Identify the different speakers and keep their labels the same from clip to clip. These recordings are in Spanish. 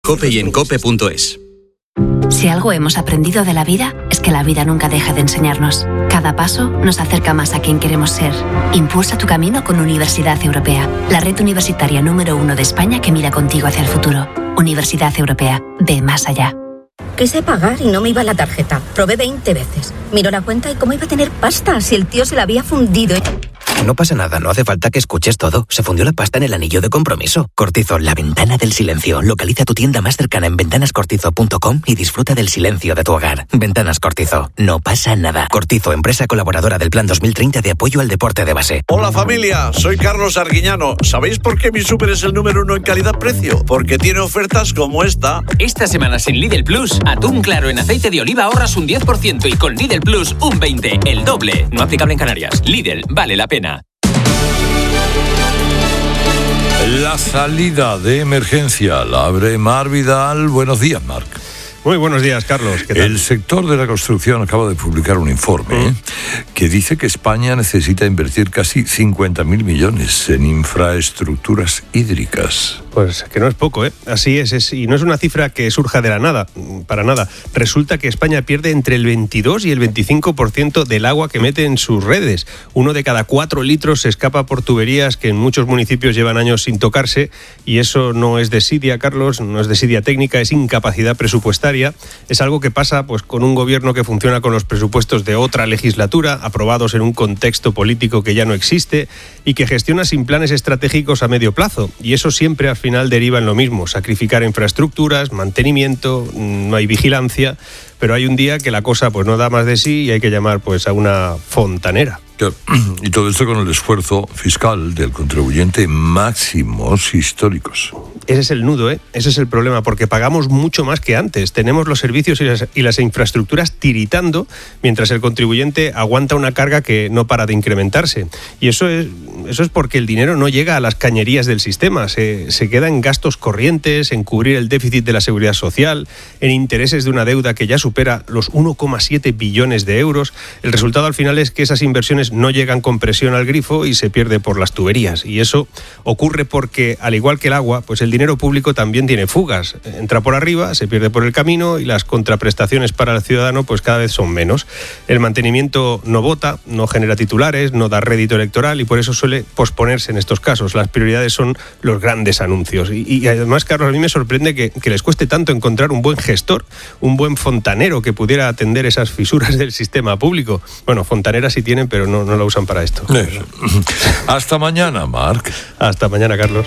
Speaker 1: COPE y en cope.es.
Speaker 2: Si algo hemos aprendido de la vida, es que la vida nunca deja de enseñarnos. Cada paso nos acerca más a quien queremos ser. Impulsa tu camino con Universidad Europea, la red universitaria número 1 de España que mira contigo hacia el futuro. Universidad Europea, ve más allá.
Speaker 3: Quise pagar y no me iba la tarjeta. Probé 20 veces. Miro la cuenta y cómo iba a tener pasta si el tío se la había fundido.
Speaker 4: No pasa nada, no hace falta que escuches todo. Se fundió la pasta en el anillo de compromiso. Cortizo, la ventana del silencio. Localiza tu tienda más cercana en ventanascortizo.com y disfruta del silencio de tu hogar. Ventanas Cortizo, no pasa nada. Cortizo, empresa colaboradora del Plan 2030 de apoyo al deporte de base.
Speaker 5: Hola familia, soy Carlos Arguiñano. ¿Sabéis por qué mi súper es el número 1 en calidad-precio? Porque tiene ofertas como esta.
Speaker 6: Esta semana sin Lidl Plus, atún claro en aceite de oliva ahorras un 10% y con Lidl Plus un 20%, el doble. No aplicable en Canarias. Lidl, vale la pena.
Speaker 7: La salida de emergencia la abre Marc Vidal. Buenos días, Marc.
Speaker 8: Muy buenos días, Carlos. ¿Qué tal?
Speaker 7: El sector de la construcción acaba de publicar un informe que dice que España necesita invertir casi 50.000 millones en infraestructuras hídricas.
Speaker 8: Pues que no es poco, ¿eh? Así es, y no es una cifra que surja de la nada, para nada. Resulta que España pierde entre el 22 y el 25% del agua que mete en sus redes. 1 de cada 4 litros se escapa por tuberías que en muchos municipios llevan años sin tocarse, y eso no es desidia, Carlos, no es desidia técnica, es incapacidad presupuestaria. Es algo que pasa pues con un gobierno que funciona con los presupuestos de otra legislatura, aprobados en un contexto político que ya no existe y que gestiona sin planes estratégicos a medio plazo. Y eso siempre al final deriva en lo mismo: sacrificar infraestructuras, mantenimiento, no hay vigilancia, pero hay un día que la cosa pues no da más de sí y hay que llamar pues a una fontanera.
Speaker 7: Y todo esto con el esfuerzo fiscal del contribuyente, máximos históricos.
Speaker 8: Ese es el nudo, ¿eh? Ese es el problema, porque pagamos mucho más que antes. Tenemos los servicios y las infraestructuras tiritando, mientras el contribuyente aguanta una carga que no para de incrementarse. Y eso es porque el dinero no llega a las cañerías del sistema, se queda en gastos corrientes, en cubrir el déficit de la seguridad social, en intereses de una deuda que ya supera los 1,7 billones de euros. El resultado al final es que esas inversiones no llegan con presión al grifo y se pierde por las tuberías. Y eso ocurre porque, al igual que el agua, pues el dinero público también tiene fugas. Entra por arriba, se pierde por el camino y las contraprestaciones para el ciudadano pues cada vez son menos. El mantenimiento no vota, no genera titulares, no da rédito electoral y por eso suele posponerse en estos casos. Las prioridades son los grandes anuncios. Y además, Carlos, a mí me sorprende que les cueste tanto encontrar un buen gestor, un buen fontanero que pudiera atender esas fisuras del sistema público. Bueno, fontanera sí tienen, pero no la usan para esto.
Speaker 7: Hasta mañana, Marc.
Speaker 8: Hasta mañana, Carlos.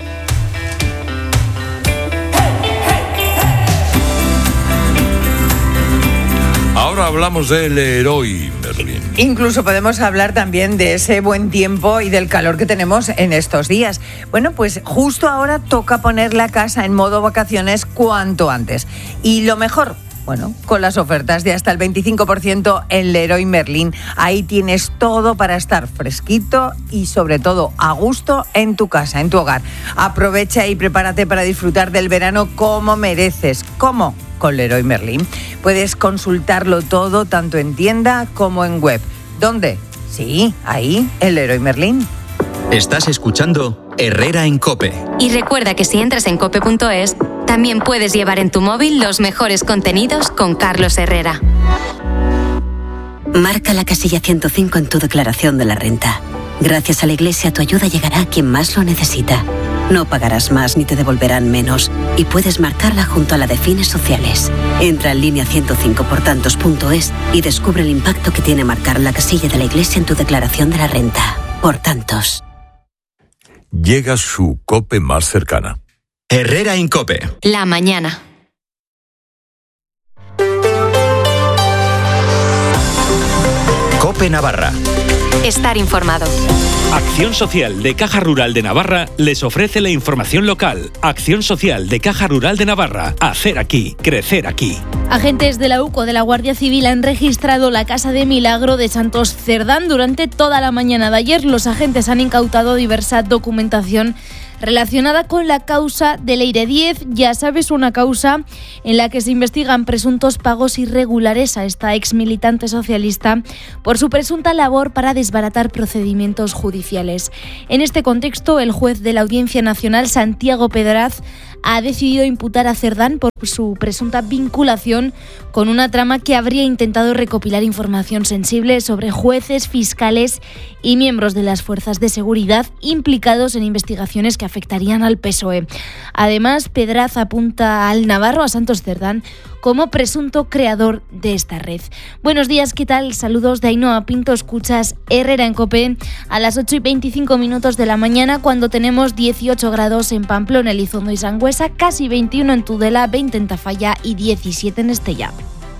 Speaker 7: Ahora hablamos del Leroy Merlin.
Speaker 9: Incluso podemos hablar también de ese buen tiempo y del calor que tenemos en estos días. Bueno, pues justo ahora toca poner la casa en modo vacaciones cuanto antes. Y lo mejor, bueno, con las ofertas de hasta el 25% en Leroy Merlin. Ahí tienes todo para estar fresquito y sobre todo a gusto en tu casa, en tu hogar. Aprovecha y prepárate para disfrutar del verano como mereces. ¿Cómo? Con Leroy Merlin. Puedes consultarlo todo tanto en tienda como en web. ¿Dónde? Sí, ahí, en Leroy Merlin.
Speaker 1: Estás escuchando Herrera en COPE.
Speaker 10: Y recuerda que si entras en cope.es, también puedes llevar en tu móvil los mejores contenidos con Carlos Herrera.
Speaker 11: Marca la casilla 105 en tu declaración de la renta. Gracias a la Iglesia, tu ayuda llegará a quien más lo necesita. No pagarás más ni te devolverán menos. Y puedes marcarla junto a la de fines sociales. Entra en línea 105portantos.es y descubre el impacto que tiene marcar la casilla de la Iglesia en tu declaración de la renta. Por tantos.
Speaker 7: Llega su COPE más cercana.
Speaker 1: Herrera en COPE.
Speaker 10: La mañana.
Speaker 1: COPE Navarra.
Speaker 10: Estar informado.
Speaker 12: Acción Social de Caja Rural de Navarra les ofrece la información local. Acción Social de Caja Rural de Navarra. Hacer aquí, crecer aquí.
Speaker 13: Agentes de la UCO de la Guardia Civil han registrado la Casa de Milagro de Santos Cerdán durante toda la mañana de ayer. Los agentes han incautado diversa documentación relacionada con la causa de Leire 10, ya sabes, una causa en la que se investigan presuntos pagos irregulares a esta ex militante socialista por su presunta labor para desbaratar procedimientos judiciales. En este contexto, el juez de la Audiencia Nacional, Santiago Pedraz, ha decidido imputar a Cerdán por su presunta vinculación con una trama que habría intentado recopilar información sensible sobre jueces, fiscales y miembros de las fuerzas de seguridad implicados en investigaciones que afectarían al PSOE. Además, Pedraz apunta al navarro, a Santos Cerdán, como presunto creador de esta red. Buenos días, ¿qué tal? Saludos de Ainhoa Pinto, escuchas Herrera en COPE a las 8:25 de la mañana, cuando tenemos 18 grados en Pamplona, Elizondo y Sangüesa, casi 21 en Tudela, 20 en Tafalla y 17 en Estella.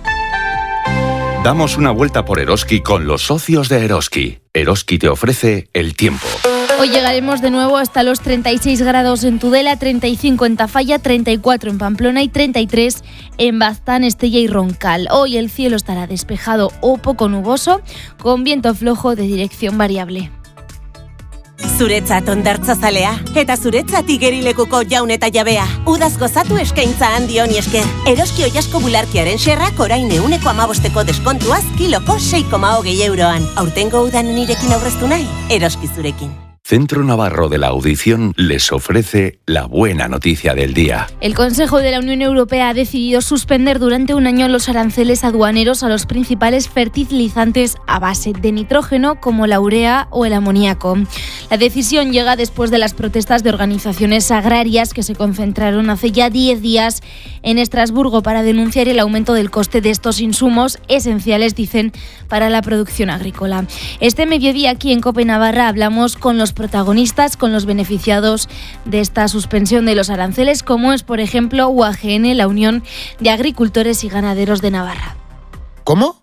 Speaker 14: Damos una vuelta por Eroski con los socios de Eroski. Eroski te ofrece el tiempo.
Speaker 13: Hoy llegaremos de nuevo hasta los 36 grados en Tudela, 35 en Tafalla, 34 en Pamplona y 33 en Baztán, Estella y Roncal. Hoy el cielo estará despejado o poco nuboso, con viento flojo de dirección variable.
Speaker 15: Zuretzat ondartzazalea, eta zuretzat igerilekuko jaun eta jabea. Udaz gozatu eskaintza handi honi esker. Eroski oilasko bularkiaren xerrak orain 15% deskontuaz kiloko 6,20 euroan. Aurtengo udan nirekin aurreztu nahi, Eroski zurekin.
Speaker 14: Centro Navarro de la Audición les ofrece la buena noticia del día.
Speaker 13: El Consejo de la Unión Europea ha decidido suspender durante un año los aranceles aduaneros a los principales fertilizantes a base de nitrógeno, como la urea o el amoníaco. La decisión llega después de las protestas de organizaciones agrarias que se concentraron hace ya 10 días en Estrasburgo para denunciar el aumento del coste de estos insumos esenciales, dicen, para la producción agrícola. Este mediodía aquí en COPE Navarra hablamos con los protagonistas, con los beneficiados de esta suspensión de los aranceles, como es, por ejemplo, UAGN, la Unión de Agricultores y Ganaderos de Navarra.
Speaker 16: ¿Cómo?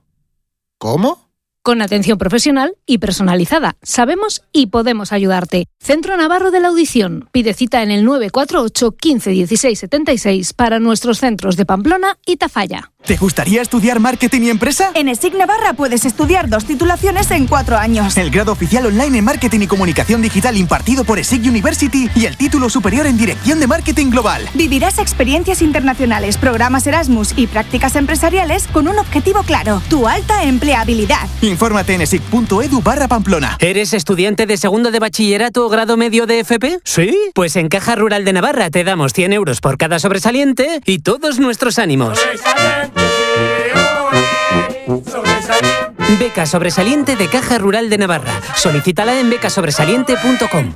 Speaker 17: Con atención profesional y personalizada. Sabemos y podemos ayudarte. Centro Navarro de la Audición. Pide cita en el 948 15 16 76 para nuestros centros de Pamplona y Tafalla.
Speaker 16: ¿Te gustaría estudiar marketing y empresa?
Speaker 18: En ESIC Navarra puedes estudiar 2 titulaciones en 4 años.
Speaker 16: El grado oficial online en marketing y comunicación digital impartido por ESIC University y el título superior en dirección de marketing global.
Speaker 18: Vivirás experiencias internacionales, programas Erasmus y prácticas empresariales con un objetivo claro: tu alta empleabilidad.
Speaker 16: Infórmate en esic.edu/Pamplona.
Speaker 19: ¿Eres estudiante de segundo de bachillerato o grado medio de FP? ¿Sí? Pues en Caja Rural de Navarra te damos 100 euros por cada sobresaliente y todos nuestros ánimos. Beca sobresaliente de Caja Rural de Navarra. Solicítala en becasobresaliente.com.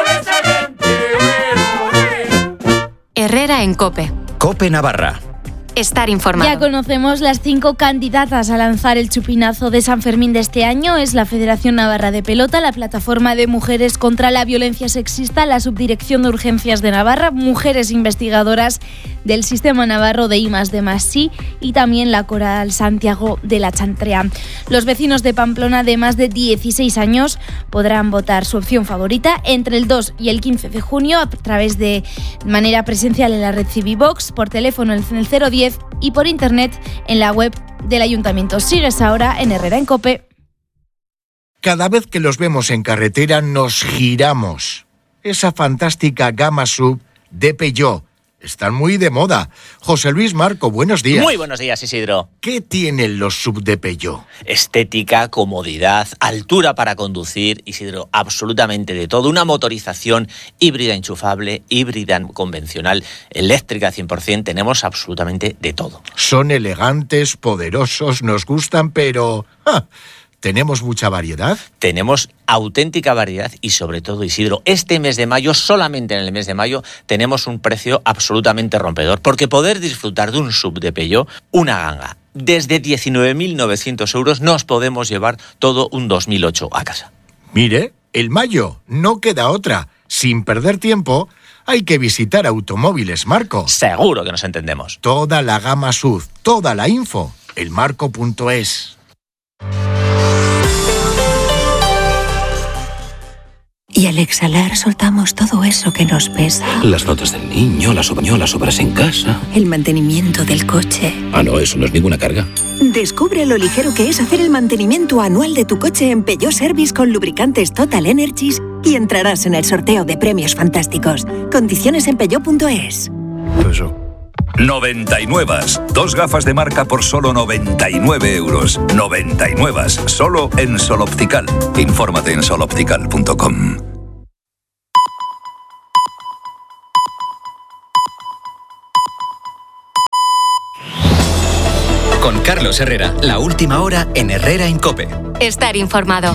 Speaker 10: Herrera en COPE.
Speaker 1: COPE Navarra.
Speaker 10: Estar informado.
Speaker 13: Ya conocemos las 5 candidatas a lanzar el chupinazo de San Fermín de este año. Es la Federación Navarra de Pelota, la Plataforma de Mujeres contra la Violencia Sexista, la Subdirección de Urgencias de Navarra, Mujeres Investigadoras del Sistema Navarro de I+D+I y también la Coral Santiago de la Chantrea. Los vecinos de Pamplona de más de 16 años podrán votar su opción favorita entre el 2 y el 15 de junio a través de manera presencial en la red Civivox, por teléfono en el 010 y por internet en la web del Ayuntamiento. Sigues ahora en Herrera en COPE.
Speaker 20: Cada vez que los vemos en carretera nos giramos. Esa fantástica gama SUV de Peugeot. Están muy de moda. José Luis Marco, buenos días.
Speaker 21: Muy buenos días, Isidro.
Speaker 20: ¿Qué tienen los SUV de Peugeot?
Speaker 21: Estética, comodidad, altura para conducir, Isidro, absolutamente de todo. Una motorización híbrida enchufable, híbrida convencional, eléctrica 100%, tenemos absolutamente de todo.
Speaker 20: Son elegantes, poderosos, nos gustan, pero... ¿tenemos mucha variedad?
Speaker 21: Tenemos auténtica variedad y sobre todo, Isidro, este mes de mayo, solamente en el mes de mayo, tenemos un precio absolutamente rompedor, porque poder disfrutar de un SUV de Peugeot, una ganga, desde 19.900 euros, nos podemos llevar todo un 2008 a casa.
Speaker 20: Mire, el mayo, no queda otra. Sin perder tiempo, hay que visitar Automóviles Marco.
Speaker 21: Seguro que nos entendemos.
Speaker 20: Toda la gama SUV, toda la info, elmarco.es.
Speaker 22: Y al exhalar soltamos todo eso que nos pesa.
Speaker 23: Las notas del niño, las obras en casa.
Speaker 22: El mantenimiento del coche.
Speaker 23: Ah, no, eso no es ninguna carga.
Speaker 22: Descubre lo ligero que es hacer el mantenimiento anual de tu coche en Peugeot Service con lubricantes Total Energies y entrarás en el sorteo de premios fantásticos. Condiciones en peugeot.es.
Speaker 24: 99. 2 gafas de marca por solo 99 euros. 99. Solo en Sol Optical. Infórmate en soloptical.com.
Speaker 1: Con Carlos Herrera, la última hora en Herrera en COPE.
Speaker 10: Estar informado.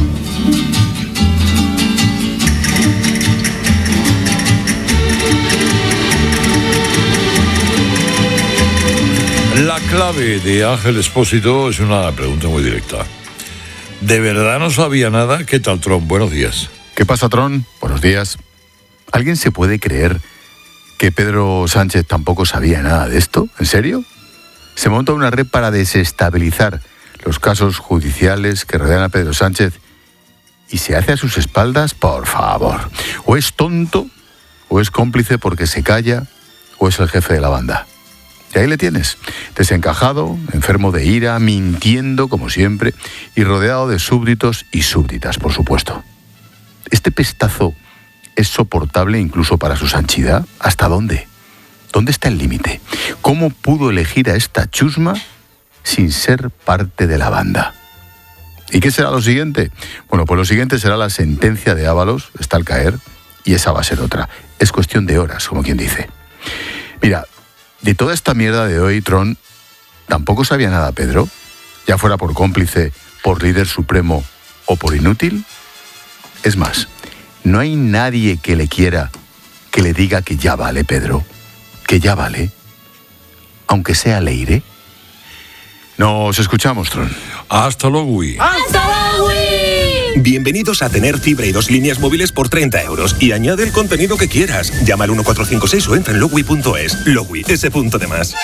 Speaker 7: La clave de Ángel Expósito es una pregunta muy directa. ¿De verdad no sabía nada? ¿Qué tal, Tron? Buenos días.
Speaker 2: ¿Qué pasa, Tron? Buenos días. ¿Alguien se puede creer que Pedro Sánchez tampoco sabía nada de esto? ¿En serio? Se monta una red para desestabilizar los casos judiciales que rodean a Pedro Sánchez y se hace a sus espaldas, por favor. O es tonto, o es cómplice porque se calla, o es el jefe de la banda. Y ahí le tienes, desencajado, enfermo de ira, mintiendo como siempre y rodeado de súbditos y súbditas, por supuesto. ¿Este pestazo es soportable incluso para su sanchidad? ¿Hasta dónde? ¿Dónde está el límite? ¿Cómo pudo elegir a esta chusma sin ser parte de la banda? ¿Y qué será lo siguiente? Bueno, pues lo siguiente será la sentencia de Ábalos, está al caer, y esa va a ser otra. Es cuestión de horas, como quien dice. Mira, de toda esta mierda de hoy, Tron, tampoco sabía nada Pedro, ya fuera por cómplice, por líder supremo o por inútil. Es más, no hay nadie que le quiera que le diga que ya vale, Pedro, que ya vale, aunque sea Leire. Nos escuchamos, Tron.
Speaker 7: Hasta luego.
Speaker 3: ¡Hasta luego! Bienvenidos a tener fibra y 2 líneas móviles por 30 euros. Y añade el contenido que quieras. Llama al 1456 o entra en logui.es. Logui, ese punto de más.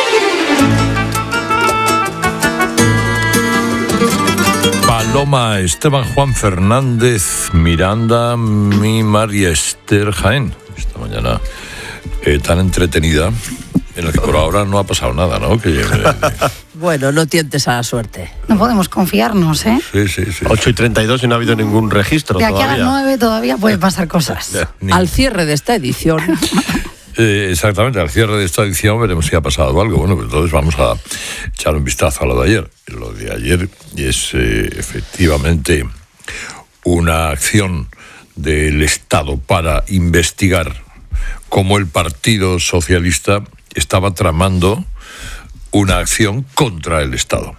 Speaker 7: Paloma, Esteban, Juan Fernández, Miranda, mi María Esther Jaén. Esta mañana tan entretenida, en la que por ahora no ha pasado nada, ¿no?
Speaker 4: Bueno, no tientes a la suerte.
Speaker 5: No podemos confiarnos, ¿eh?
Speaker 7: Sí.
Speaker 8: 8:32 y no ha habido ningún registro
Speaker 5: de aquí
Speaker 8: todavía.
Speaker 5: a las 9 todavía pueden pasar cosas.
Speaker 4: Al cierre de esta edición.
Speaker 7: Exactamente, al cierre de esta edición veremos si ha pasado algo. Bueno, pues entonces vamos a echar un vistazo a lo de ayer. Lo de ayer es efectivamente una acción del Estado para investigar cómo el Partido Socialista estaba tramando una acción contra el Estado.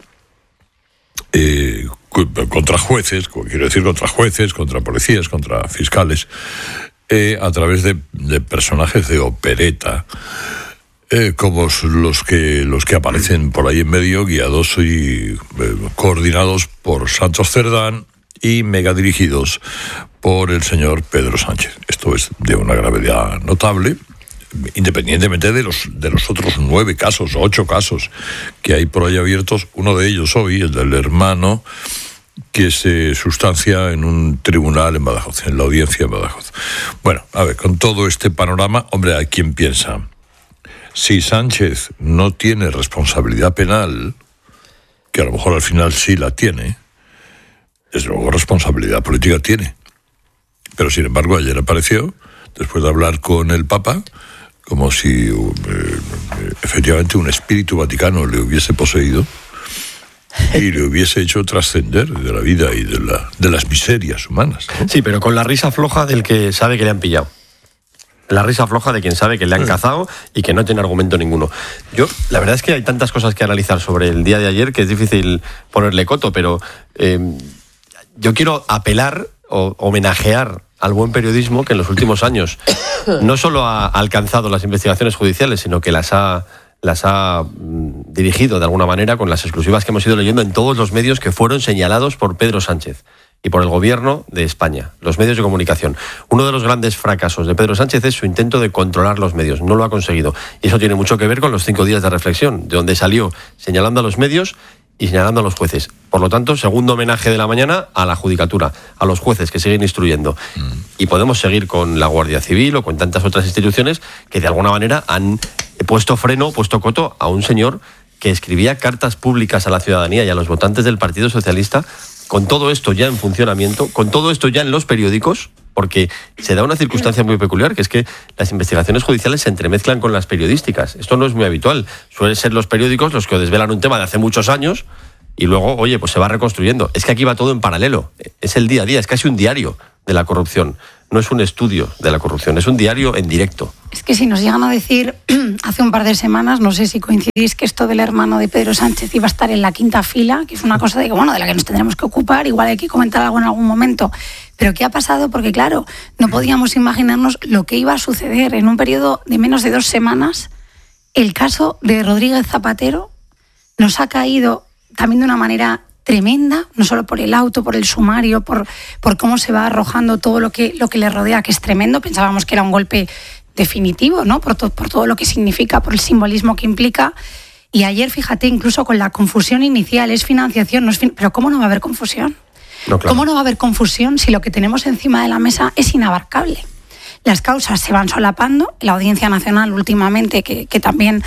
Speaker 7: Contra jueces, quiero decir contra jueces, contra policías, contra fiscales, a través de personajes de opereta, como los que aparecen por ahí en medio, guiados y coordinados por Santos Cerdán y mega dirigidos por el señor Pedro Sánchez. Esto es de una gravedad notable, independientemente de los otros 9 casos, 8 casos que hay por ahí abiertos. Uno de ellos hoy, el del hermano, que se sustancia en un tribunal en Badajoz, en la audiencia en Badajoz. Bueno, a ver, con todo este panorama, hombre, hay quien piensa, si Sánchez no tiene responsabilidad penal, que a lo mejor al final sí la tiene, desde luego responsabilidad política tiene. Pero sin embargo ayer apareció, después de hablar con el Papa, como si efectivamente un espíritu vaticano le hubiese poseído y le hubiese hecho trascender de la vida y de las miserias humanas, ¿no?
Speaker 8: Sí, pero con la risa floja del que sabe que le han pillado. La risa floja de quien sabe que le han cazado y que no tiene argumento ninguno. La verdad es que hay tantas cosas que analizar sobre el día de ayer que es difícil ponerle coto, pero yo quiero apelar o homenajear al buen periodismo que en los últimos años no solo ha alcanzado las investigaciones judiciales, sino que las ha dirigido de alguna manera con las exclusivas que hemos ido leyendo en todos los medios que fueron señalados por Pedro Sánchez y por el gobierno de España, los medios de comunicación. Uno de los grandes fracasos de Pedro Sánchez es su intento de controlar los medios. No lo ha conseguido. Y eso tiene mucho que ver con los 5 días de reflexión, de donde salió señalando a los medios y señalando a los jueces. Por lo tanto, segundo homenaje de la mañana a la judicatura, a los jueces que siguen instruyendo. Y podemos seguir con la Guardia Civil o con tantas otras instituciones que de alguna manera han puesto freno, puesto coto a un señor que escribía cartas públicas a la ciudadanía y a los votantes del Partido Socialista, con todo esto ya en funcionamiento, con todo esto ya en los periódicos, porque se da una circunstancia muy peculiar, que es que las investigaciones judiciales se entremezclan con las periodísticas. Esto no es muy habitual. Suelen ser los periódicos los que desvelan un tema de hace muchos años y luego, oye, pues se va reconstruyendo. Es que aquí va todo en paralelo. Es el día a día, es casi un diario
Speaker 6: de la corrupción. No es un estudio de la corrupción, es un diario en directo.
Speaker 5: Es que si nos llegan a decir hace un par de semanas, no sé si coincidís, que esto del hermano de Pedro Sánchez iba a estar en la quinta fila, que es una cosa de la que nos tendremos que ocupar, igual hay que comentar algo en algún momento. Pero ¿qué ha pasado? Porque claro, no podíamos imaginarnos lo que iba a suceder en un periodo de menos de 2 semanas. El caso de Rodríguez Zapatero nos ha caído también de una manera tremenda, no solo por el auto, por el sumario, por cómo se va arrojando todo lo que le rodea, que es tremendo. Pensábamos que era un golpe definitivo, ¿no? Por todo lo que significa, por el simbolismo que implica. Y ayer, fíjate, incluso con la confusión inicial, es financiación, no es pero ¿cómo no va a haber confusión?
Speaker 6: No, claro.
Speaker 5: ¿Cómo no va a haber confusión si lo que tenemos encima de la mesa es inabarcable? Las causas se van solapando. La Audiencia Nacional últimamente, que también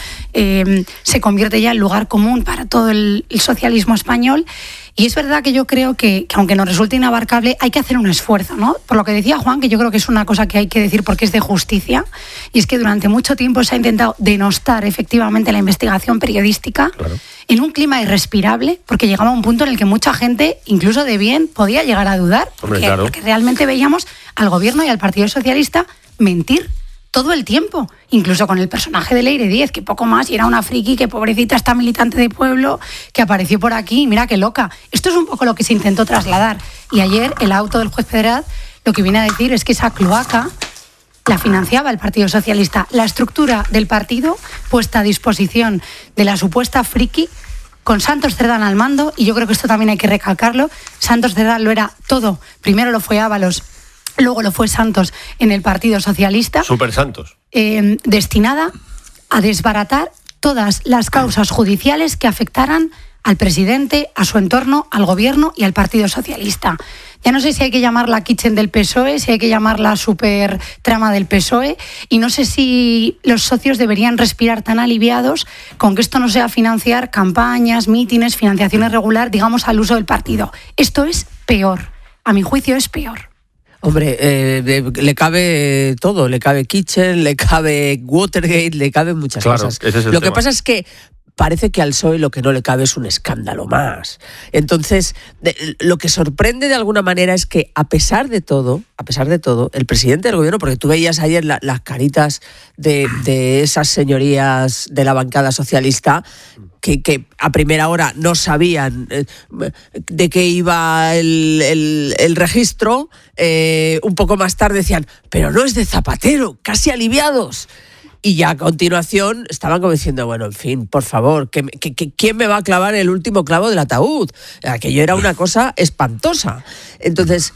Speaker 5: se convierte ya en lugar común para todo el socialismo español. Y es verdad que yo creo que aunque nos resulte inabarcable, hay que hacer un esfuerzo, ¿no? Por lo que decía Juan, que yo creo que es una cosa que hay que decir porque es de justicia, y es que durante mucho tiempo se ha intentado denostar efectivamente la investigación periodística, claro, en un clima irrespirable, porque llegaba a un punto en el que mucha gente, incluso de bien, podía llegar a dudar, porque realmente veíamos al Gobierno y al Partido Socialista mentir todo el tiempo, incluso con el personaje de Leire Díez, que poco más, y era una friki, que pobrecita está militante de pueblo, que apareció por aquí, mira qué loca. Esto es un poco lo que se intentó trasladar. Y ayer el auto del juez Pedraz lo que viene a decir es que esa cloaca la financiaba el Partido Socialista. La estructura del partido puesta a disposición de la supuesta friki, con Santos Cerdán al mando, y yo creo que esto también hay que recalcarlo. Santos Cerdán lo era todo. Primero lo fue Ábalos, luego lo fue Santos en el Partido Socialista.
Speaker 6: Super Santos.
Speaker 5: Destinada a desbaratar todas las causas judiciales que afectaran al presidente, a su entorno, al Gobierno y al Partido Socialista. Ya no sé si hay que llamarla kitchen del PSOE, si hay que llamarla super trama del PSOE, y no sé si los socios deberían respirar tan aliviados con que esto no sea financiar campañas, mítines, financiación irregular, digamos, al uso del partido. Esto es peor. A mi juicio es peor.
Speaker 4: Hombre, le cabe todo, le cabe Kitchen, le cabe Watergate, le caben muchas cosas.
Speaker 6: Ese es el
Speaker 4: Lo que
Speaker 6: tema.
Speaker 4: pasa es que parece que al PSOE lo que no le cabe es un escándalo más. Entonces, lo que sorprende de alguna manera es que a pesar de todo, el presidente del Gobierno, porque tú veías ayer las caritas de esas señorías de la bancada socialista, que a primera hora no sabían de qué iba el registro, un poco más tarde decían, pero no es de Zapatero, casi aliviados. Y ya a continuación estaban como diciendo, bueno, en fin, por favor, ¿quién me va a clavar el último clavo del ataúd? Aquello era una cosa espantosa. Entonces,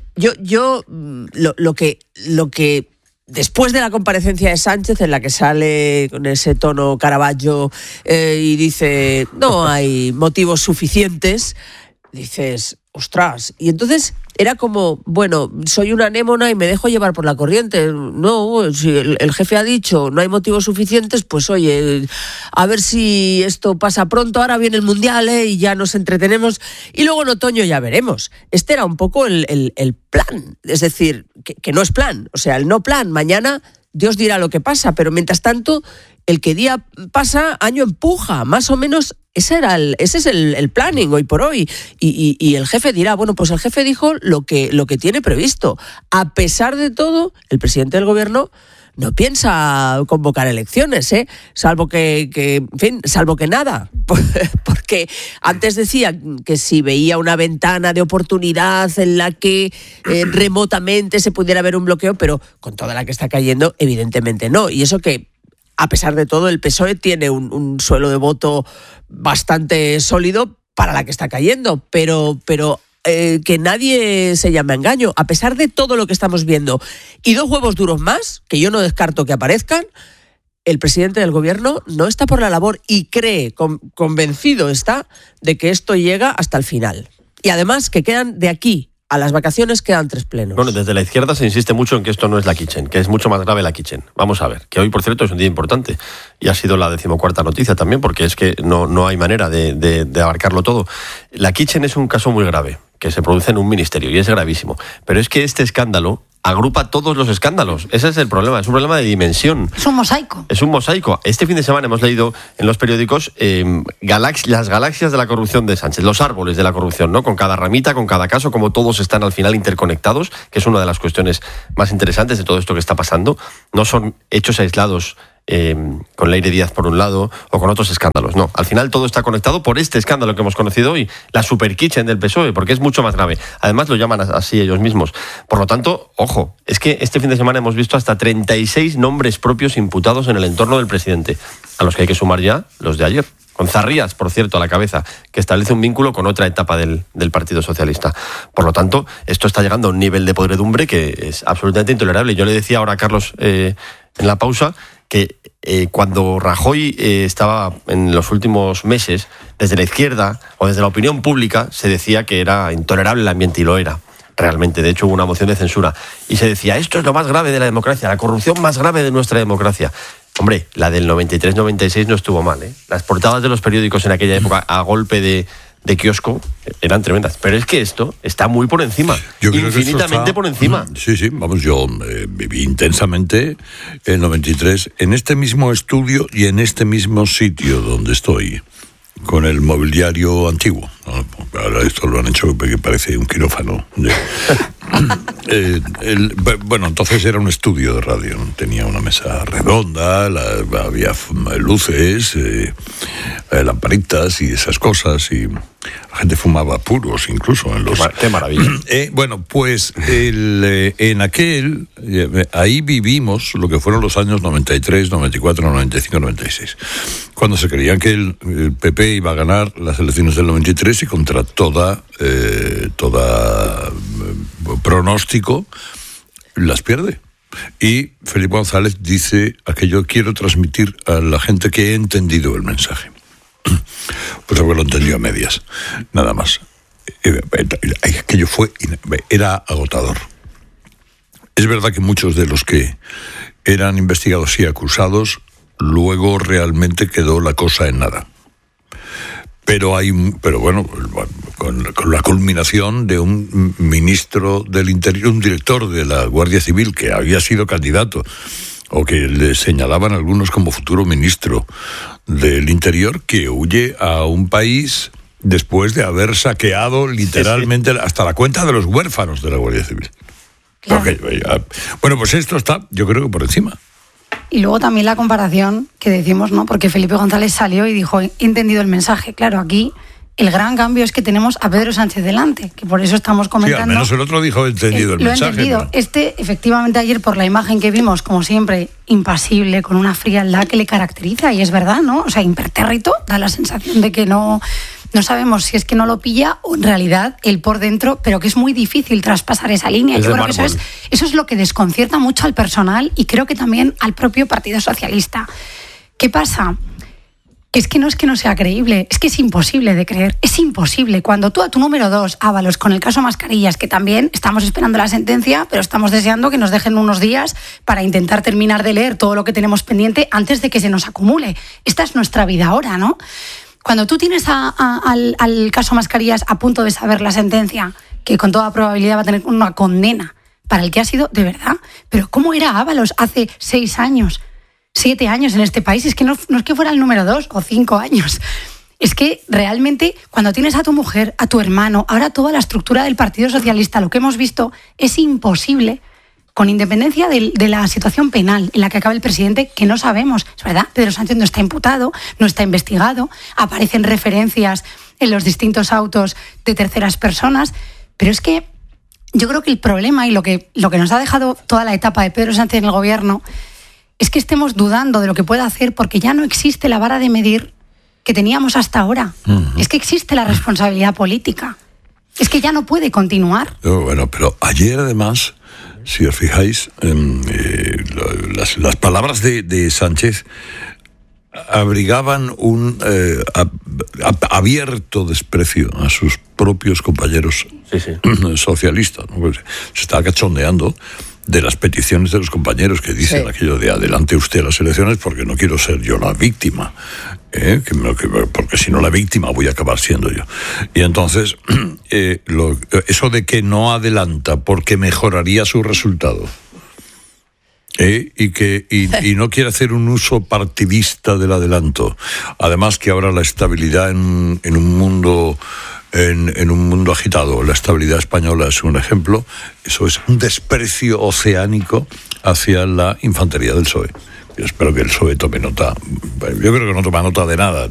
Speaker 4: yo lo que después de la comparecencia de Sánchez, en la que sale con ese tono Caravaggio y dice, no hay motivos suficientes, dices, ostras. Y entonces era como, bueno, soy una anémona y me dejo llevar por la corriente. No, si el jefe ha dicho no hay motivos suficientes, pues oye, a ver si esto pasa pronto. Ahora viene el Mundial y ya nos entretenemos. Y luego en otoño ya veremos. Este era un poco el plan. Es decir, que no es plan. O sea, el no plan. Mañana Dios dirá lo que pasa. Pero mientras tanto, el que día pasa, año empuja. Más o menos ese es el planning hoy por hoy. Y el jefe dirá, bueno, pues el jefe dijo lo que tiene previsto. A pesar de todo, el presidente del Gobierno no piensa convocar elecciones, salvo que nada. Porque antes decía que si veía una ventana de oportunidad en la que remotamente se pudiera ver un bloqueo, pero con toda la que está cayendo, evidentemente no. Y eso que, a pesar de todo, el PSOE tiene un suelo de voto bastante sólido para la que está cayendo, pero que nadie se llame a engaño. A pesar de todo lo que estamos viendo y 2 huevos duros más, que yo no descarto que aparezcan, el presidente del Gobierno no está por la labor y cree, convencido está, de que esto llega hasta el final. Y además que quedan de aquí a las vacaciones quedan 3 plenos.
Speaker 6: Bueno, desde la izquierda se insiste mucho en que esto no es la kitchen, que es mucho más grave la kitchen. Vamos a ver, que hoy, por cierto, es un día importante y ha sido la 14ª noticia también, porque es que no hay manera de abarcarlo todo. La kitchen es un caso muy grave que se produce en un ministerio y es gravísimo. Pero es que este escándalo agrupa todos los escándalos. Ese es el problema, es un problema de dimensión.
Speaker 5: Es un mosaico.
Speaker 6: Es un mosaico. Este fin de semana hemos leído en los periódicos las galaxias de la corrupción de Sánchez, los árboles de la corrupción, ¿no? Con cada ramita, con cada caso, como todos están al final interconectados, que es una de las cuestiones más interesantes de todo esto que está pasando. No son hechos aislados con Leire Díaz por un lado o con otros escándalos, no. Al final todo está conectado por este escándalo que hemos conocido hoy, la super kitchen del PSOE, porque es mucho más grave. Además lo llaman así ellos mismos. Por lo tanto, ojo, es que este fin de semana hemos visto hasta 36 nombres propios imputados en el entorno del presidente, a los que hay que sumar ya los de ayer. Con Zarrías, por cierto, a la cabeza, que establece un vínculo con otra etapa del Partido Socialista. Por lo tanto, esto está llegando a un nivel de podredumbre que es absolutamente intolerable. Yo le decía ahora a Carlos en la pausa que cuando Rajoy estaba en los últimos meses, desde la izquierda o desde la opinión pública, se decía que era intolerable el ambiente, y lo era. Realmente, de hecho hubo una moción de censura y se decía, esto es lo más grave de la democracia, la corrupción más grave de nuestra democracia. Hombre, la del 93-96 no estuvo mal, ¿eh? Las portadas de los periódicos en aquella época a golpe de kiosco eran tremendas, pero es que esto está muy por encima, infinitamente por encima.
Speaker 7: Sí, vamos, yo viví intensamente el 93 en este mismo estudio y en este mismo sitio donde estoy, con el mobiliario antiguo. Ahora esto lo han hecho que parece un quirófano. Bueno, entonces era un estudio de radio, tenía una mesa redonda, había luces, lamparitas y esas cosas, y la gente fumaba puros incluso en los...
Speaker 6: ¡Qué maravilla!
Speaker 7: Bueno, pues en aquel, ahí vivimos lo que fueron los años 93, 94, 95, 96, cuando se creían que el PP iba a ganar las elecciones del 93 y contra toda pronóstico las pierde. Y Felipe González dice aquello: quiero transmitir a la gente que he entendido el mensaje. Pues algo lo entendió a medias, nada más. Aquello era agotador. Es verdad que muchos de los que eran investigados y acusados, luego realmente quedó la cosa en nada. Pero bueno, con la culminación de un ministro del Interior, un director de la Guardia Civil que había sido candidato, o que le señalaban algunos como futuro ministro del Interior, que huye a un país después de haber saqueado literalmente hasta la cuenta de los huérfanos de la Guardia Civil. Claro. Bueno, pues esto está, yo creo que por encima.
Speaker 5: Y luego también la comparación que decimos, ¿no? Porque Felipe González salió y dijo, he entendido el mensaje. Claro, aquí el gran cambio es que tenemos a Pedro Sánchez delante, que por eso estamos comentando...
Speaker 7: Sí, al menos el otro dijo, he entendido el mensaje.
Speaker 5: Lo he entendido. ¿No? Efectivamente, ayer por la imagen que vimos, como siempre, impasible, con una frialdad que le caracteriza, y es verdad, ¿no? O sea, impertérrito, da la sensación de que no sabemos si es que no lo pilla o en realidad él por dentro, pero que es muy difícil traspasar esa línea. Yo creo que eso es lo que desconcierta mucho al personal y creo que también al propio Partido Socialista. ¿Qué pasa? Es que no sea creíble, es que es imposible de creer, es imposible. Cuando tú a tu número 2, Ábalos, con el caso Mascarillas, que también estamos esperando la sentencia, pero estamos deseando que nos dejen unos días para intentar terminar de leer todo lo que tenemos pendiente antes de que se nos acumule. Esta es nuestra vida ahora, ¿no? Cuando tú tienes al caso Mascarillas a punto de saber la sentencia, que con toda probabilidad va a tener una condena para el que ha sido de verdad, pero ¿cómo era Ábalos hace 6 años? 7 años en este país, es que no es que fuera el número 2 o 5 años. Es que realmente cuando tienes a tu mujer, a tu hermano, ahora toda la estructura del Partido Socialista, lo que hemos visto es imposible, con independencia de la situación penal en la que acaba el presidente, que no sabemos. Es verdad, Pedro Sánchez no está imputado, no está investigado, aparecen referencias en los distintos autos de terceras personas, pero es que yo creo que el problema y lo que nos ha dejado toda la etapa de Pedro Sánchez en el gobierno es que estemos dudando de lo que pueda hacer porque ya no existe la vara de medir que teníamos hasta ahora. Uh-huh. Es que existe la responsabilidad política. Es que ya no puede continuar.
Speaker 7: Bueno, pero ayer además, si os fijáis, las palabras de Sánchez abrigaban un abierto desprecio a sus propios compañeros socialistas, ¿no? Pues se estaba cachondeando de las peticiones de los compañeros que dicen aquello de adelante usted a las elecciones porque no quiero ser yo la víctima. porque si no la víctima voy a acabar siendo yo. Y entonces, eso de que no adelanta porque mejoraría su resultado, y no quiere hacer un uso partidista del adelanto. Además que ahora la estabilidad en un mundo agitado, la estabilidad española es un ejemplo. Eso es un desprecio oceánico hacia la infantería del PSOE. Yo espero que el PSOE tome nota. Yo creo que no toma nota de nada.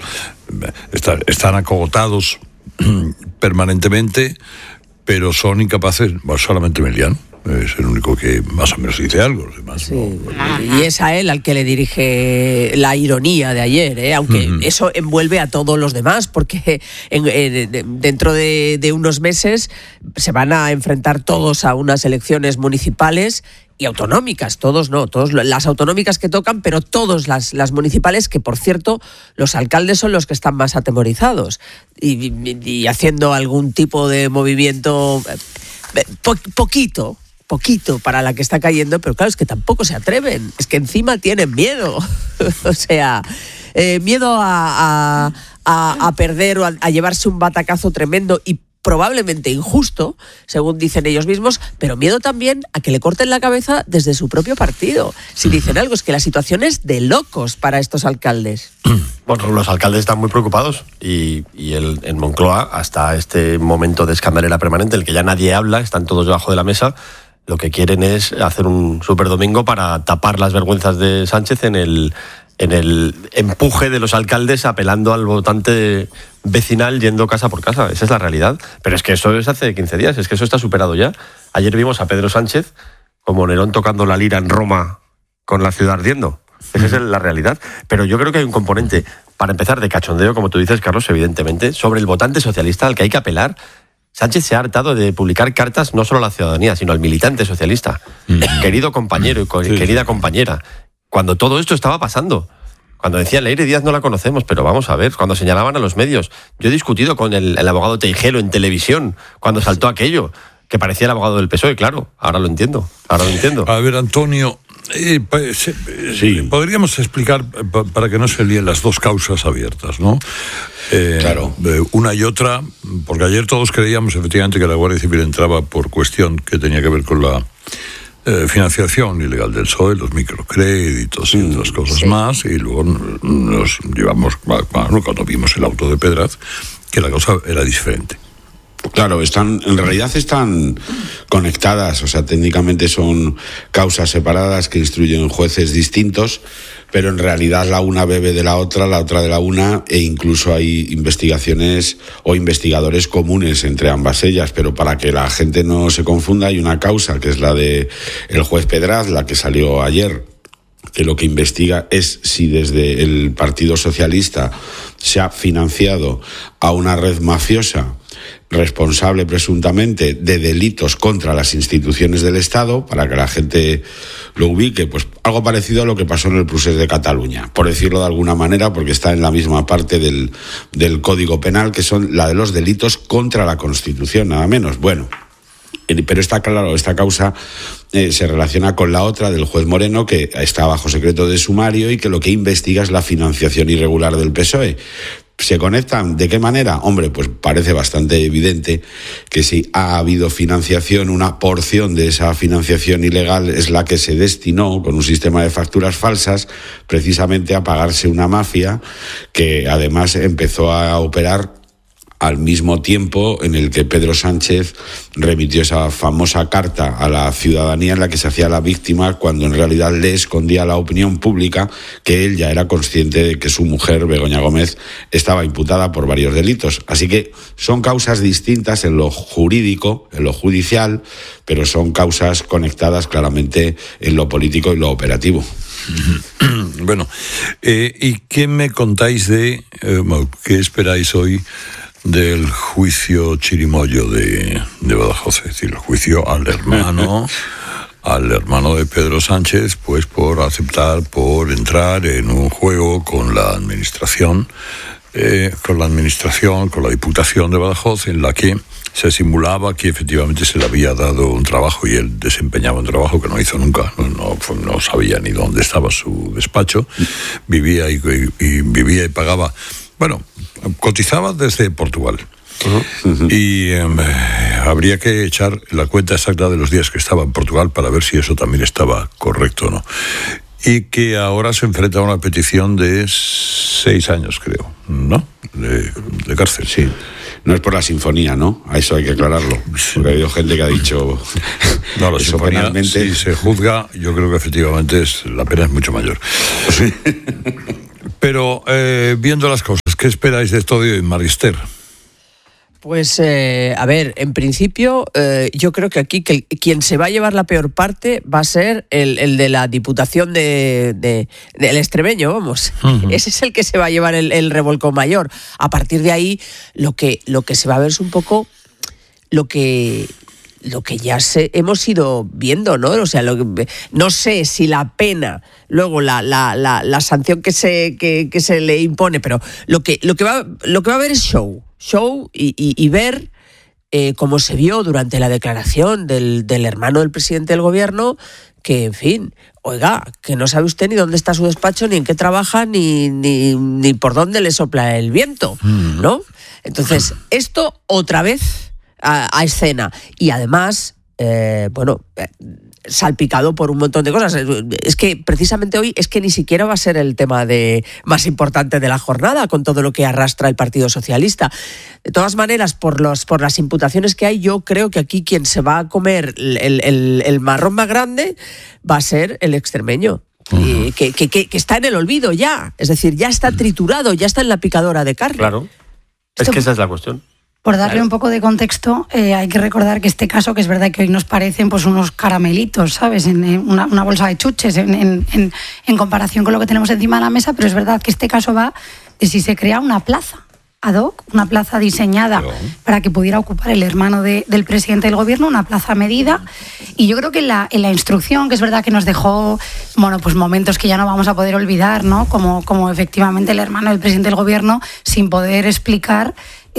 Speaker 7: Están acogotados permanentemente, pero son incapaces, solamente Melián es el único que más o menos dice algo. Los demás,
Speaker 4: sí, no. Y es a él al que le dirige la ironía de ayer, aunque eso envuelve a todos los demás, porque dentro de unos meses se van a enfrentar todos a unas elecciones municipales y autonómicas, todos las autonómicas que tocan, pero todas las municipales, que por cierto los alcaldes son los que están más atemorizados y haciendo algún tipo de movimiento poquito para la que está cayendo, pero claro, es que tampoco se atreven, es que encima tienen miedo, o sea, miedo a perder o a llevarse un batacazo tremendo y probablemente injusto, según dicen ellos mismos, pero miedo también a que le corten la cabeza desde su propio partido. Si dicen algo, es que la situación es de locos para estos alcaldes.
Speaker 6: Bueno, los alcaldes están muy preocupados y en Moncloa, hasta este momento de escandalera permanente, en el que ya nadie habla, están todos debajo de la mesa, lo que quieren es hacer un superdomingo para tapar las vergüenzas de Sánchez en el empuje de los alcaldes apelando al votante vecinal yendo casa por casa. Esa es la realidad. Pero es que eso es hace 15 días, es que eso está superado ya. Ayer vimos a Pedro Sánchez como Nerón tocando la lira en Roma con la ciudad ardiendo. Esa es la realidad. Pero yo creo que hay un componente, para empezar, de cachondeo, como tú dices, Carlos, evidentemente, sobre el votante socialista al que hay que apelar. Sánchez se ha hartado de publicar cartas no solo a la ciudadanía, sino al militante socialista. Querido compañero y querida compañera, cuando todo esto estaba pasando, cuando decían Leire Díaz no la conocemos, pero vamos a ver, cuando señalaban a los medios. Yo he discutido con el abogado Teijero en televisión, cuando saltó aquello, que parecía el abogado del PSOE, claro, ahora lo entiendo.
Speaker 7: A ver, Antonio, podríamos explicar, para que no se líen las dos causas abiertas, ¿no?
Speaker 23: Claro.
Speaker 7: Una y otra, porque ayer todos creíamos efectivamente que la Guardia Civil entraba por cuestión que tenía que ver con la financiación ilegal del PSOE, los microcréditos y otras cosas más, y luego nos llevamos, cuando vimos el auto de Pedraz, que la cosa era diferente.
Speaker 23: Claro, en realidad están conectadas, o sea, técnicamente son causas separadas que instruyen jueces distintos, pero en realidad la una bebe de la otra de la una, e incluso hay investigaciones o investigadores comunes entre ambas ellas, pero para que la gente no se confunda, hay una causa que es la de el juez Pedraz, la que salió ayer, que lo que investiga es si desde el Partido Socialista se ha financiado a una red mafiosa responsable presuntamente de delitos contra las instituciones del Estado, para que la gente lo ubique, pues algo parecido a lo que pasó en el Procés de Cataluña, por decirlo de alguna manera, porque está en la misma parte del Código Penal, que son la de los delitos contra la Constitución, nada menos. Bueno, pero está claro, esta causa se relaciona con la otra del juez Moreno, que está bajo secreto de sumario y que lo que investiga es la financiación irregular del PSOE. ¿Se conectan? ¿De qué manera? Hombre, pues parece bastante evidente que si ha habido financiación, una porción de esa financiación ilegal es la que se destinó con un sistema de facturas falsas precisamente a pagarse una mafia que además empezó a operar al mismo tiempo en el que Pedro Sánchez remitió esa famosa carta a la ciudadanía en la que se hacía la víctima, cuando en realidad le escondía a la opinión pública que él ya era consciente de que su mujer, Begoña Gómez, estaba imputada por varios delitos. Así que son causas distintas en lo jurídico, en lo judicial, pero son causas conectadas claramente en lo político y lo operativo.
Speaker 7: Bueno, ¿y qué me contáis de qué esperáis hoy del juicio chirimoyo de Badajoz? Es decir, el juicio al hermano de Pedro Sánchez, pues por entrar en un juego con la administración, con la Diputación de Badajoz, en la que se simulaba que efectivamente se le había dado un trabajo y él desempeñaba un trabajo que no hizo nunca, no sabía ni dónde estaba su despacho, vivía y pagaba, bueno, cotizaba desde Portugal. Y habría que echar la cuenta exacta de los días que estaba en Portugal para ver si eso también estaba correcto o no. Y que ahora se enfrenta a una petición de 6 años, creo, ¿no? De cárcel.
Speaker 23: Sí. No es por la sinfonía, ¿no? A eso hay que aclararlo. Porque ha habido gente que ha dicho...
Speaker 7: No, la sinfonía, penalmente... si se juzga, yo creo que efectivamente la pena es mucho mayor. Sí. Pero, viendo las cosas, ¿qué esperáis de esto de hoy, Marister?
Speaker 4: Pues, a ver, en principio, yo creo que aquí quien se va a llevar la peor parte va a ser el de la Diputación del Extremeño, vamos. Uh-huh. Ese es el que se va a llevar el revolcón mayor. A partir de ahí, lo que se va a ver es un poco lo que ya hemos ido viendo, ¿no? O sea, no sé si la pena, luego la sanción que se le impone, pero lo que va a haber es show y ver cómo se vio durante la declaración del hermano del presidente del gobierno, que, en fin, oiga, que no sabe usted ni dónde está su despacho, ni en qué trabaja, ni por dónde le sopla el viento, ¿no? Entonces, esto otra vez a escena. Y además, salpicado por un montón de cosas. Es que precisamente hoy es que ni siquiera va a ser el tema más importante de la jornada, con todo lo que arrastra el Partido Socialista. De todas maneras, por las imputaciones que hay, yo creo que aquí quien se va a comer el marrón más grande va a ser el extremeño. Uh-huh. Que está en el olvido ya. Es decir, ya está triturado, ya está en la picadora de carne.
Speaker 6: Claro. Es que esa es la cuestión.
Speaker 5: Por darle un poco de contexto, hay que recordar que este caso, que es verdad que hoy nos parecen pues unos caramelitos, ¿sabes? En una bolsa de chuches en comparación con lo que tenemos encima de la mesa, pero es verdad que este caso va de si se crea una plaza ad hoc, una plaza diseñada para que pudiera ocupar el hermano del presidente del gobierno, una plaza medida. Y yo creo que en la instrucción, que es verdad que nos dejó pues momentos que ya no vamos a poder olvidar, ¿no? Como efectivamente el hermano del presidente del gobierno, sin poder explicar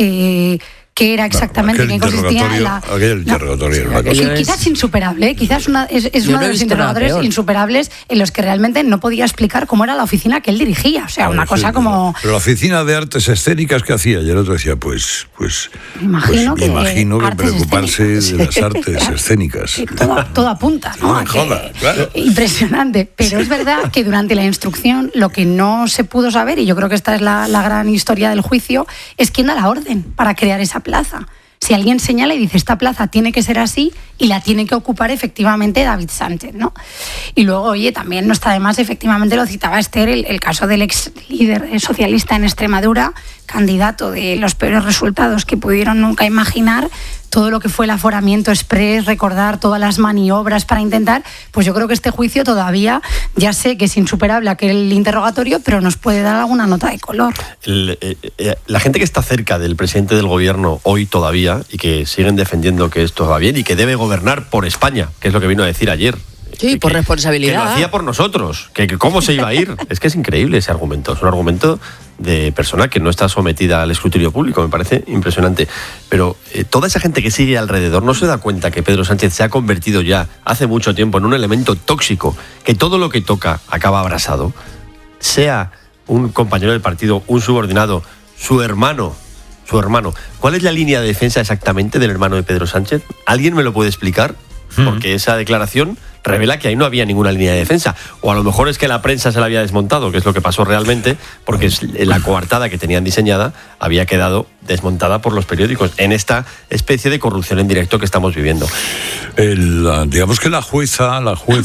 Speaker 5: qué era exactamente, qué consistía
Speaker 7: aquel interrogatorio.
Speaker 5: Quizás insuperable, quizás es uno de los interrogadores insuperables en los que realmente no podía explicar cómo era la oficina que él dirigía. O sea, una cosa como...
Speaker 7: Pero la oficina de artes escénicas que hacía, y el otro decía, me imagino que preocuparse de las artes escénicas.
Speaker 5: Todo apunta, ¿no?
Speaker 7: No joda, claro.
Speaker 5: Impresionante. Pero es verdad que durante la instrucción lo que no se pudo saber, y yo creo que esta es la gran historia del juicio, es quién da la orden para crear esa plaza. Si alguien señala y dice esta plaza tiene que ser así y la tiene que ocupar efectivamente David Sánchez, ¿no? Y luego, oye, también no está de más, efectivamente lo citaba Esther, el caso del ex líder socialista en Extremadura, candidato de los peores resultados que pudieron nunca imaginar, todo lo que fue el aforamiento express, recordar todas las maniobras para intentar, pues yo creo que este juicio todavía, ya sé que es insuperable aquel interrogatorio, pero nos puede dar alguna nota de color.
Speaker 6: La gente que está cerca del presidente del gobierno hoy todavía y que siguen defendiendo que esto va bien y que debe gobernar por España, que es lo que vino a decir ayer.
Speaker 4: Sí, por responsabilidad.
Speaker 6: Que lo hacía por nosotros, que cómo se iba a ir. Es que es increíble ese argumento, es un argumento de persona que no está sometida al escrutinio público, me parece impresionante. Pero toda esa gente que sigue alrededor no se da cuenta que Pedro Sánchez se ha convertido ya hace mucho tiempo en un elemento tóxico, que todo lo que toca acaba abrasado, sea un compañero del partido, un subordinado, su hermano. ¿Cuál es la línea de defensa exactamente del hermano de Pedro Sánchez? ¿Alguien me lo puede explicar? Porque esa declaración revela que ahí no había ninguna línea de defensa. O a lo mejor es que la prensa se la había desmontado, que es lo que pasó realmente, porque la coartada que tenían diseñada había quedado desmontada por los periódicos en esta especie de corrupción en directo que estamos viviendo.
Speaker 7: Digamos que la jueza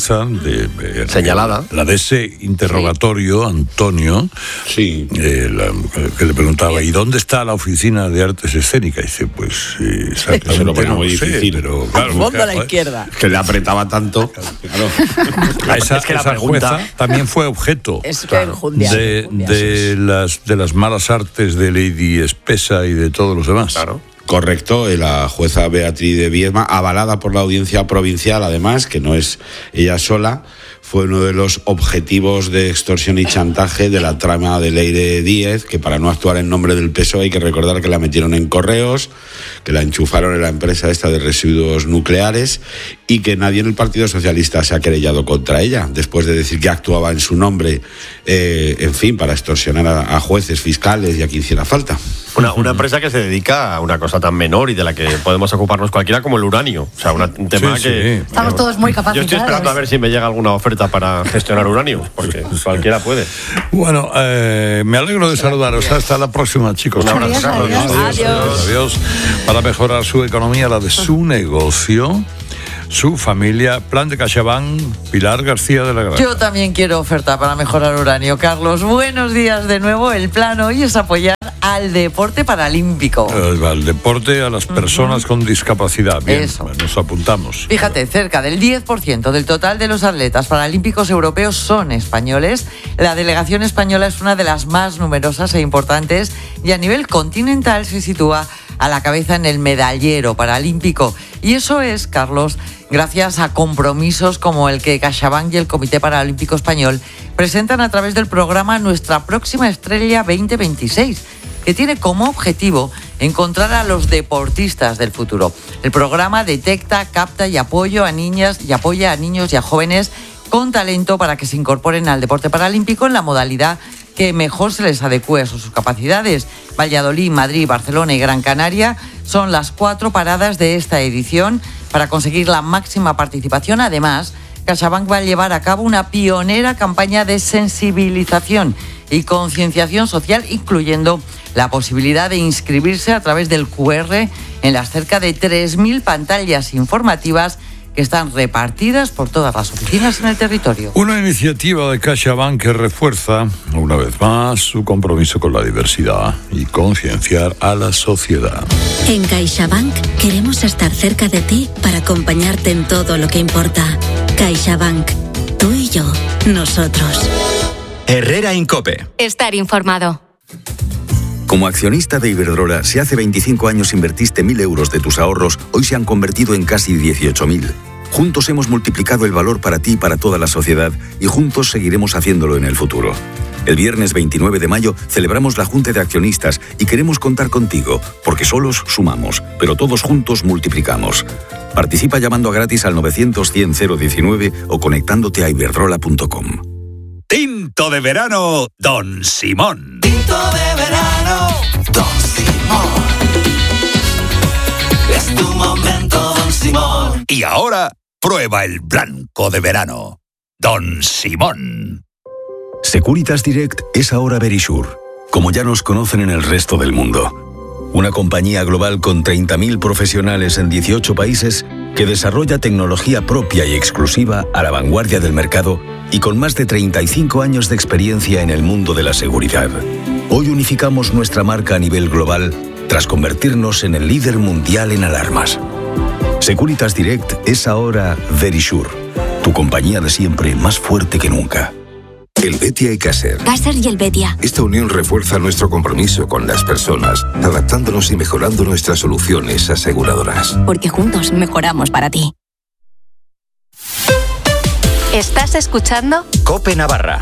Speaker 6: señalada,
Speaker 7: la de ese interrogatorio, Antonio,
Speaker 23: sí,
Speaker 7: que le preguntaba, ¿y dónde está la oficina de artes escénicas? Y dice, pues
Speaker 23: se lo pone muy difícil,
Speaker 7: pero claro,
Speaker 4: al fondo a la izquierda.
Speaker 23: Que le apretaba tanto.
Speaker 7: Claro. Esa jueza también fue objeto de las malas artes de Lady Espesa y de todos los demás.
Speaker 6: Claro.
Speaker 23: Correcto, la jueza Beatriz de Viedma, avalada por la Audiencia Provincial, además, que no es ella sola, fue uno de los objetivos de extorsión y chantaje de la trama de Leire Díez, que para no actuar en nombre del PSOE hay que recordar que la metieron en Correos, que la enchufaron en la empresa esta de residuos nucleares y que nadie en el Partido Socialista se ha querellado contra ella, después de decir que actuaba en su nombre, en fin, para extorsionar a jueces, fiscales y a quien hiciera falta.
Speaker 6: Una empresa que se dedica a una cosa tan menor y de la que podemos ocuparnos cualquiera como el uranio. O sea, un tema que...
Speaker 5: Estamos todos muy capacitados.
Speaker 6: Yo estoy esperando a ver si me llega alguna oferta para gestionar uranio, porque cualquiera puede.
Speaker 7: Bueno, me alegro de saludaros. Hasta la próxima, chicos.
Speaker 6: Un abrazo.
Speaker 7: Adiós. Para mejorar su economía, la de su negocio, su familia, plan de CaixaBank, Pilar García de la Granja.
Speaker 9: Yo también quiero oferta para mejorar uranio. Carlos, buenos días de nuevo. El plan hoy es apoyar al deporte paralímpico.
Speaker 7: Al deporte, a las personas con discapacidad. Bien,
Speaker 9: Eso.
Speaker 7: Nos apuntamos.
Speaker 9: Fíjate, cerca del 10% del total de los atletas paralímpicos europeos son españoles. La delegación española es una de las más numerosas e importantes y a nivel continental se sitúa a la cabeza en el medallero paralímpico. Y eso es, Carlos, gracias a compromisos como el que CaixaBank y el Comité Paralímpico Español presentan a través del programa Nuestra Próxima Estrella 2026, que tiene como objetivo encontrar a los deportistas del futuro. El programa detecta, capta y apoya a niños y a jóvenes con talento para que se incorporen al deporte paralímpico en la modalidad que mejor se les adecue a sus capacidades. Valladolid, Madrid, Barcelona y Gran Canaria son las 4 paradas de esta edición para conseguir la máxima participación. Además, CaixaBank va a llevar a cabo una pionera campaña de sensibilización y concienciación social, incluyendo la posibilidad de inscribirse a través del QR en las cerca de 3.000 pantallas informativas que están repartidas por todas las oficinas en el territorio.
Speaker 7: Una iniciativa de CaixaBank que refuerza, una vez más, su compromiso con la diversidad y concienciar a la sociedad.
Speaker 11: En CaixaBank queremos estar cerca de ti para acompañarte en todo lo que importa. CaixaBank. Tú y yo. Nosotros.
Speaker 1: Herrera Incope.
Speaker 10: Estar informado.
Speaker 12: Como accionista de Iberdrola, si hace 25 años invertiste 1.000 euros de tus ahorros, hoy se han convertido en casi 18.000. Juntos hemos multiplicado el valor para ti y para toda la sociedad y juntos seguiremos haciéndolo en el futuro. El viernes 29 de mayo celebramos la Junta de Accionistas y queremos contar contigo, porque solos sumamos, pero todos juntos multiplicamos. Participa llamando a gratis al 900-100-019 o conectándote a iberdrola.com.
Speaker 24: Tinto de verano, Don Simón.
Speaker 15: Tinto de verano, Don Simón. Es tu momento, Don Simón.
Speaker 24: Y ahora, prueba el blanco de verano, Don Simón.
Speaker 12: Securitas Direct es ahora Verisure, como ya nos conocen en el resto del mundo. Una compañía global con 30.000 profesionales en 18 países que desarrolla tecnología propia y exclusiva a la vanguardia del mercado y con más de 35 años de experiencia en el mundo de la seguridad. Hoy unificamos nuestra marca a nivel global tras convertirnos en el líder mundial en alarmas. Securitas Direct es ahora Verisure, tu compañía de siempre más fuerte que nunca.
Speaker 25: El Betia y Caser.
Speaker 11: Caser y el Betia.
Speaker 25: Esta unión refuerza nuestro compromiso con las personas, adaptándonos y mejorando nuestras soluciones aseguradoras.
Speaker 11: Porque juntos mejoramos para ti.
Speaker 10: ¿Estás escuchando?
Speaker 1: COPE Navarra.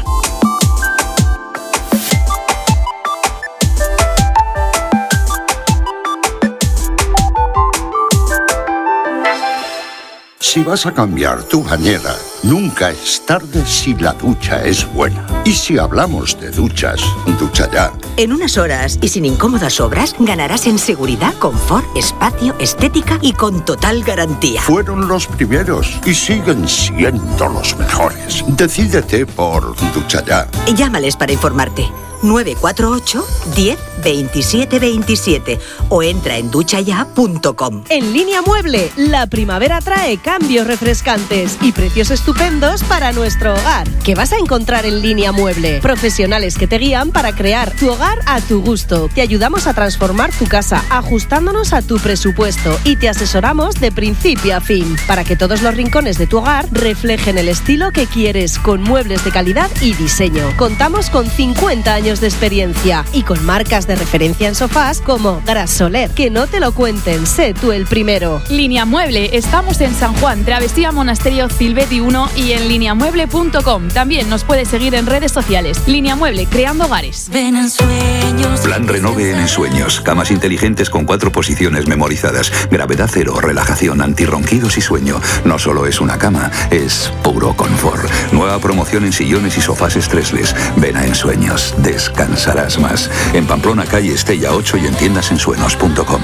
Speaker 26: Si vas a cambiar tu bañera, nunca es tarde si la ducha es buena. Y si hablamos de duchas, Ducha Ya.
Speaker 22: En unas horas y sin incómodas obras, ganarás en seguridad, confort, espacio, estética y con total garantía.
Speaker 26: Fueron los primeros y siguen siendo los mejores. Decídete por Ducha Ya.
Speaker 22: Llámales para informarte. 948 10 27 27 o entra en duchaya.com.
Speaker 27: En Línea Mueble, la primavera trae cambios refrescantes y precios estupendos
Speaker 13: estupendos para nuestro hogar. ¿Qué vas a encontrar en Línea Mueble? Profesionales que te guían para crear tu hogar a tu gusto. Te ayudamos a transformar tu casa, ajustándonos a tu presupuesto, y te asesoramos de principio a fin, para que todos los rincones de tu hogar reflejen el estilo que quieres, con muebles de calidad y diseño. Contamos con 50 años de experiencia y con marcas de referencia en sofás como Gras Soler. Que no te lo cuenten, sé tú el primero.
Speaker 14: Línea Mueble, estamos en San Juan, Travesía Monasterio Silveti 1 y en lineamueble.com. También nos puedes seguir en redes sociales. Línea Mueble, creando hogares.
Speaker 16: Ven en sueños.
Speaker 24: Plan Renove en Ensueños. Camas inteligentes con 4 posiciones memorizadas. Gravedad cero, relajación, antirronquidos y sueño. No solo es una cama, es puro confort. Nueva promoción en sillones y sofás estresless. Ven a Ensueños. Descansarás más. En Pamplona, calle Estella 8 y en tiendasensueños.com.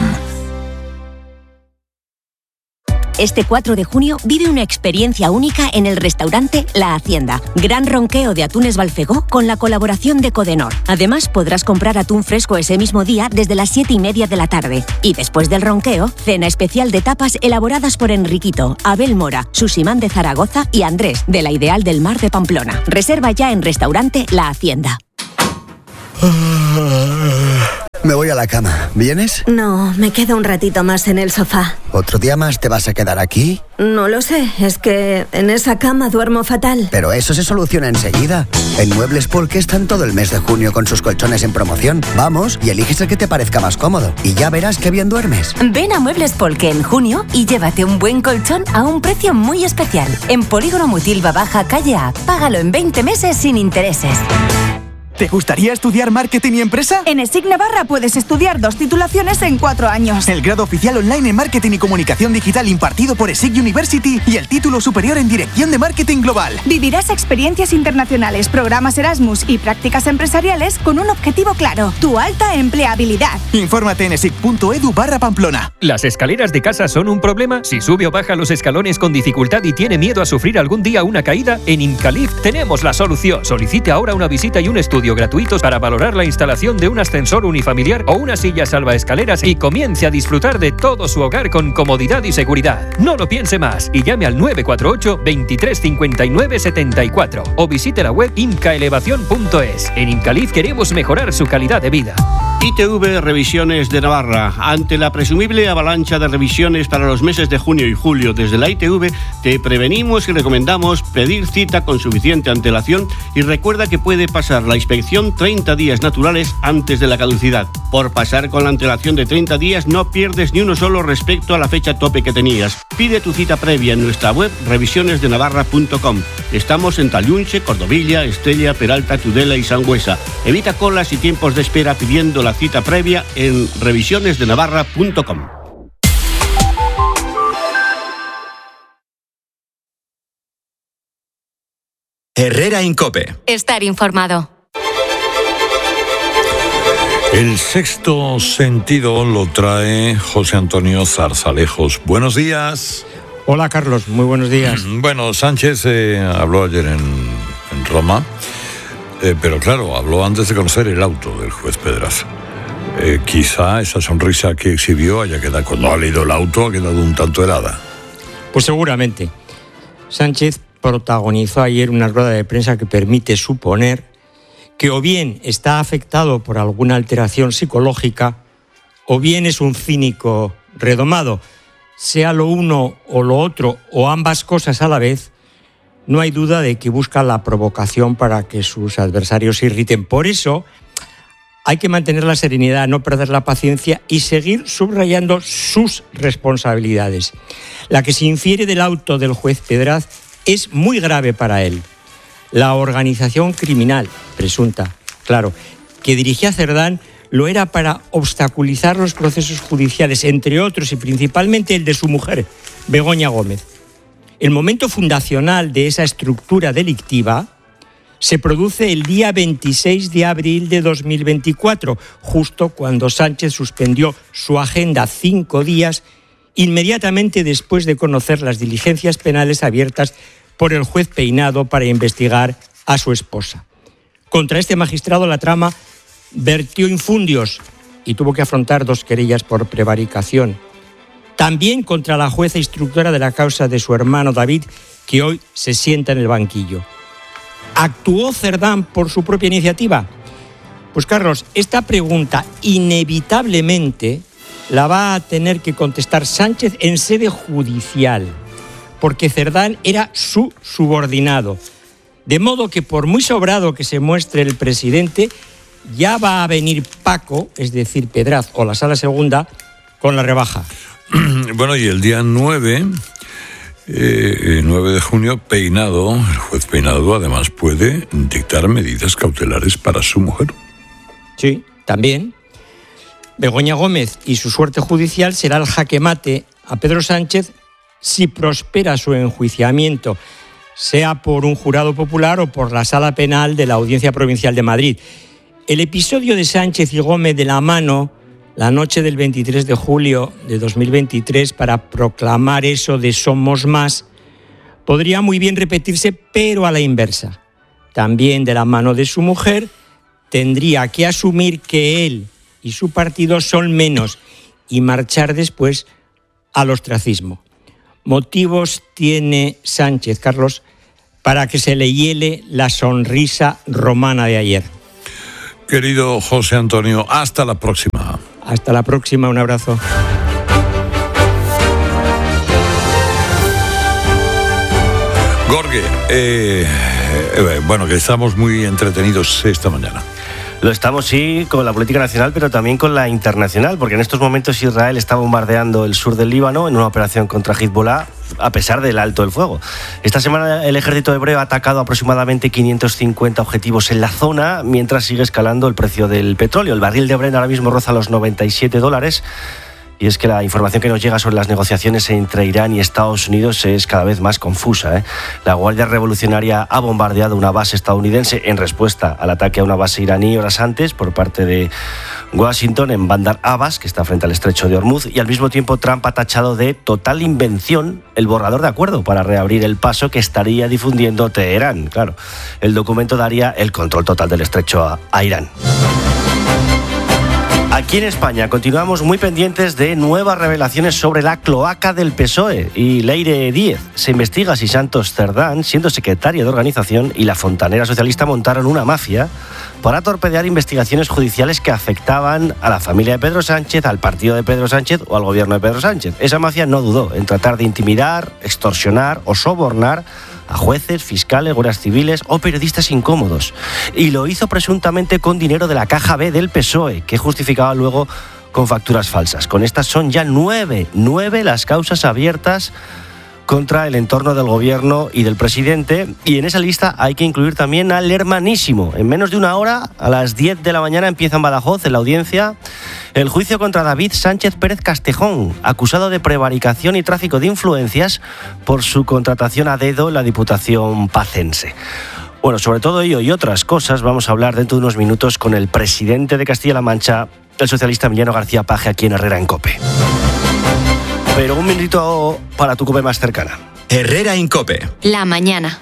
Speaker 17: Este 4 de junio vive una experiencia única en el restaurante La Hacienda. Gran ronqueo de atunes Balfegó con la colaboración de Codenor. Además, podrás comprar atún fresco ese mismo día desde las 7:30 de la tarde. Y después del ronqueo, cena especial de tapas elaboradas por Enriquito, Abel Mora, Susimán de Zaragoza y Andrés, de la Ideal del Mar de Pamplona. Reserva ya en restaurante La Hacienda.
Speaker 18: Me voy a la cama. ¿Vienes?
Speaker 17: No, me quedo un ratito más en el sofá.
Speaker 18: ¿Otro día más te vas a quedar aquí?
Speaker 17: No lo sé, es que en esa cama duermo fatal.
Speaker 18: Pero eso se soluciona enseguida. En Muebles Polke están todo el mes de junio con sus colchones en promoción. Vamos y eliges el que te parezca más cómodo. Y ya verás qué bien duermes.
Speaker 17: Ven a Muebles Polke en junio y llévate un buen colchón a un precio muy especial. En Polígono Mutilva Baja, calle A. Págalo en 20 meses sin intereses.
Speaker 19: ¿Te gustaría estudiar marketing y empresa?
Speaker 27: En ESIC Navarra puedes estudiar 2 titulaciones en 4 años.
Speaker 19: El grado oficial online en marketing y comunicación digital impartido por ESIC University y el título superior en dirección de marketing global.
Speaker 27: Vivirás experiencias internacionales, programas Erasmus y prácticas empresariales con un objetivo claro: tu alta empleabilidad.
Speaker 19: Infórmate en esic.edu/Pamplona.
Speaker 28: ¿Las escaleras de casa son un problema? Si sube o baja los escalones con dificultad y tiene miedo a sufrir algún día una caída, en Incalift tenemos la solución. Solicite ahora una visita y un estudio gratuitos para valorar la instalación de un ascensor unifamiliar o una silla salvaescaleras y comience a disfrutar de todo su hogar con comodidad y seguridad. No lo piense más y llame al 948 23 59 74 o visite la web incaelevación.es. En Incalif queremos mejorar su calidad de vida.
Speaker 29: ITV Revisiones de Navarra. Ante la presumible avalancha de revisiones para los meses de junio y julio desde la ITV, te prevenimos y recomendamos pedir cita con suficiente antelación y recuerda que puede pasar la inspección 30 días naturales antes de la caducidad. Por pasar con la antelación de 30 días no pierdes ni uno solo respecto a la fecha tope que tenías. Pide tu cita previa en nuestra web revisionesdenavarra.com. Estamos en Tallunche, Cordovilla, Estella, Peralta, Tudela y Sangüesa. Evita colas y tiempos de espera pidiendo la cita previa en revisionesdenavarra.com.
Speaker 1: Herrera Incope.
Speaker 10: Estar informado.
Speaker 7: El sexto sentido lo trae José Antonio Zarzalejos. Buenos días.
Speaker 30: Hola, Carlos. Muy buenos días.
Speaker 7: Bueno, Sánchez habló ayer en Roma, pero claro, habló antes de conocer el auto del juez Pedraza. Quizá esa sonrisa que exhibió haya quedado, cuando ha leído el auto, ha quedado un tanto helada.
Speaker 30: Pues seguramente. Sánchez protagonizó ayer una rueda de prensa que permite suponer que o bien está afectado por alguna alteración psicológica o bien es un cínico redomado. Sea lo uno o lo otro o ambas cosas a la vez, no hay duda de que busca la provocación para que sus adversarios se irriten. Por eso hay que mantener la serenidad, no perder la paciencia y seguir subrayando sus responsabilidades. La que se infiere del auto del juez Pedraz es muy grave para él. La organización criminal, presunta, claro, que dirigía Cerdán, lo era para obstaculizar los procesos judiciales, entre otros y principalmente el de su mujer, Begoña Gómez. El momento fundacional de esa estructura delictiva se produce el día 26 de abril de 2024, justo cuando Sánchez suspendió su agenda 5 días, inmediatamente después de conocer las diligencias penales abiertas por el juez Peinado para investigar a su esposa. Contra este magistrado la trama vertió infundios y tuvo que afrontar 2 querellas por prevaricación. También contra la jueza instructora de la causa de su hermano David, que hoy se sienta en el banquillo. ¿Actuó Cerdán por su propia iniciativa? Pues Carlos, esta pregunta inevitablemente la va a tener que contestar Sánchez en sede judicial, porque Cerdán era su subordinado. De modo que por muy sobrado que se muestre el presidente, ya va a venir Paco, es decir, Pedraz o la Sala Segunda, con la rebaja.
Speaker 7: Bueno, y el día 9 de junio, el juez Peinado además puede dictar medidas cautelares para su mujer.
Speaker 30: Sí, también. Begoña Gómez y su suerte judicial será el jaque mate a Pedro Sánchez si prospera su enjuiciamiento, sea por un jurado popular o por la Sala Penal de la Audiencia Provincial de Madrid. El episodio de Sánchez y Gómez de la mano la noche del 23 de julio de 2023 para proclamar eso de somos más podría muy bien repetirse, pero a la inversa. También de la mano de su mujer tendría que asumir que él y su partido son menos y marchar después al ostracismo. Motivos tiene Sánchez, Carlos, para que se le hiele la sonrisa romana de ayer.
Speaker 7: Querido José Antonio, hasta la próxima.
Speaker 30: Hasta la próxima, un abrazo.
Speaker 7: Gorge, bueno, que estamos muy entretenidos esta mañana.
Speaker 2: Lo estamos, sí, con la política nacional, pero también con la internacional, porque en estos momentos Israel está bombardeando el sur del Líbano en una operación contra Hezbollah, a pesar del alto del fuego. Esta semana el ejército hebreo ha atacado aproximadamente 550 objetivos en la zona, mientras sigue escalando el precio del petróleo. El barril de Brent ahora mismo roza los $97. Y es que la información que nos llega sobre las negociaciones entre Irán y Estados Unidos es cada vez más confusa. La Guardia Revolucionaria ha bombardeado una base estadounidense en respuesta al ataque a una base iraní horas antes por parte de Washington en Bandar Abbas, que está frente al estrecho de Hormuz, y al mismo tiempo Trump ha tachado de total invención el borrador de acuerdo para reabrir el paso que estaría difundiendo Teherán. Claro, el documento daría el control total del estrecho a Irán. Aquí en España continuamos muy pendientes de nuevas revelaciones sobre la cloaca del PSOE y Leire Díez. Se investiga si Santos Cerdán, siendo secretaria de organización, y la fontanera socialista montaron una mafia para torpedear investigaciones judiciales que afectaban a la familia de Pedro Sánchez, al partido de Pedro Sánchez o al gobierno de Pedro Sánchez. Esa mafia no dudó en tratar de intimidar, extorsionar o sobornar a jueces, fiscales, guardias civiles o periodistas incómodos. Y lo hizo presuntamente con dinero de la caja B del PSOE, que justificaba luego con facturas falsas. Con estas son ya nueve las causas abiertas contra el entorno del gobierno y del presidente, y en esa lista hay que incluir también al hermanísimo. En menos de una hora, a las 10 de la mañana, empieza en Badajoz, en la audiencia, el juicio contra David Sánchez Pérez Castejón, acusado de prevaricación y tráfico de influencias por su contratación a dedo en la Diputación pacense. Bueno, sobre todo ello y otras cosas vamos a hablar dentro de unos minutos con el presidente de Castilla-La Mancha, el socialista Emiliano García Paje, aquí en Herrera en COPE. Pero un minutito para tu COPE más cercana.
Speaker 1: Herrera en COPE.
Speaker 10: La mañana.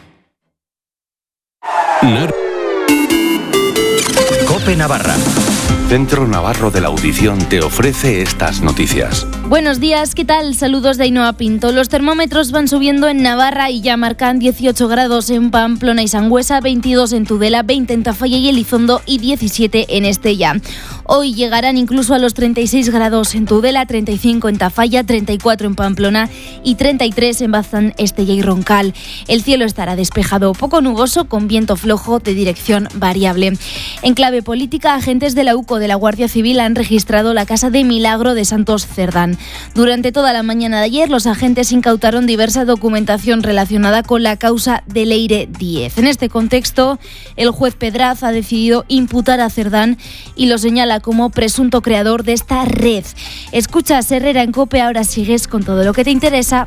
Speaker 1: COPE Navarra.
Speaker 25: Centro Navarro de la Audición te ofrece estas noticias.
Speaker 3: Buenos días, ¿qué tal? Saludos de Ainhoa Pinto. Los termómetros van subiendo en Navarra y ya marcan 18 grados en Pamplona y Sangüesa, 22 en Tudela, 20 en Tafalla y Elizondo y 17 en Estella. Hoy llegarán incluso a los 36 grados en Tudela, 35 en Tafalla, 34 en Pamplona y 33 en Bazán, Estella y Roncal. El cielo estará despejado, poco nuboso, con viento flojo de dirección variable. En clave política, agentes de la UCO de la Guardia Civil han registrado la casa de Milagro de Santos Cerdán. Durante toda la mañana de ayer, los agentes incautaron diversa documentación relacionada con la causa de Leire Díez. En este contexto, el juez Pedraz ha decidido imputar a Cerdán y lo señala como presunto creador de esta red. Escuchas Herrera en COPE, ahora sigues con todo lo que te interesa.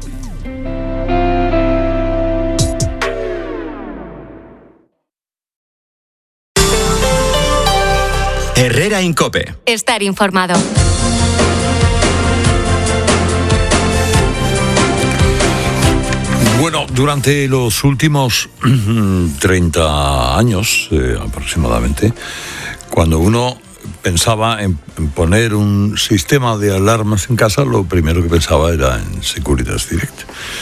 Speaker 1: Herrera en COPE.
Speaker 10: Estar informado.
Speaker 7: Bueno, durante los últimos 30 años aproximadamente, cuando uno pensaba en poner un sistema de alarmas en casa, lo primero que pensaba era en Securitas Direct.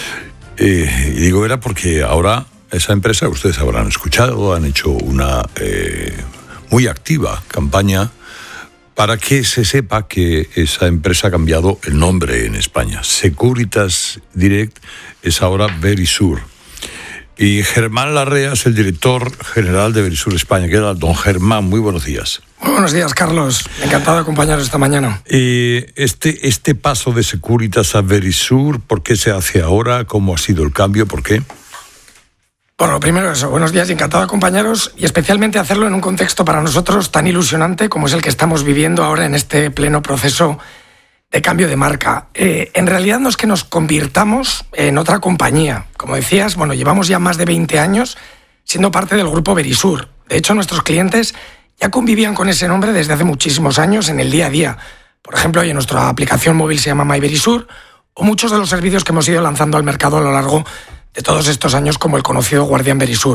Speaker 7: Y digo, era porque ahora esa empresa, ustedes habrán escuchado, han hecho una muy activa campaña para que se sepa que esa empresa ha cambiado el nombre en España. Securitas Direct es ahora Verisur. Y Germán Larrea es el director general de Verisur España. ¿Qué tal, don Germán? Muy buenos días.
Speaker 4: Muy buenos días, Carlos. Encantado de acompañaros esta mañana.
Speaker 7: Este paso de Securitas a Verisur, ¿por qué se hace ahora? ¿Cómo ha sido el cambio? ¿Por qué?
Speaker 4: Bueno, lo primero eso, buenos días y encantado de acompañaros, y especialmente hacerlo en un contexto para nosotros tan ilusionante como es el que estamos viviendo ahora en este pleno proceso de cambio de marca. En realidad no es que nos convirtamos en otra compañía. Como decías, bueno, llevamos ya más de 20 años siendo parte del grupo Verisur. De hecho, nuestros clientes ya convivían con ese nombre desde hace muchísimos años en el día a día. Por ejemplo, hoy en nuestra aplicación móvil se llama My Verisur, o muchos de los servicios que hemos ido lanzando al mercado a lo largo de todos estos años, como el conocido Guardián Verisur.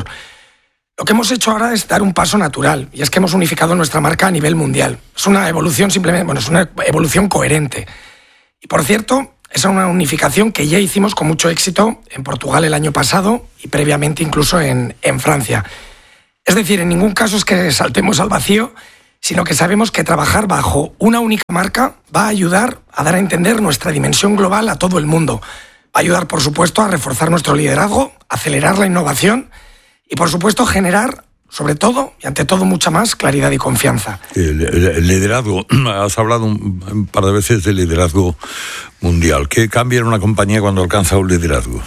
Speaker 4: Lo que hemos hecho ahora es dar un paso natural, y es que hemos unificado nuestra marca a nivel mundial. Es una evolución es una evolución coherente. Y por cierto, es una unificación que ya hicimos con mucho éxito en Portugal el año pasado y previamente incluso en Francia. Es decir, en ningún caso es que saltemos al vacío, sino que sabemos que trabajar bajo una única marca va a ayudar a dar a entender nuestra dimensión global a todo el mundo. Va a ayudar, por supuesto, a reforzar nuestro liderazgo, acelerar la innovación y, por supuesto, generar, sobre todo y ante todo, mucha más claridad y confianza.
Speaker 7: El liderazgo, has hablado un par de veces de liderazgo mundial. ¿Qué cambia en una compañía cuando alcanza un liderazgo?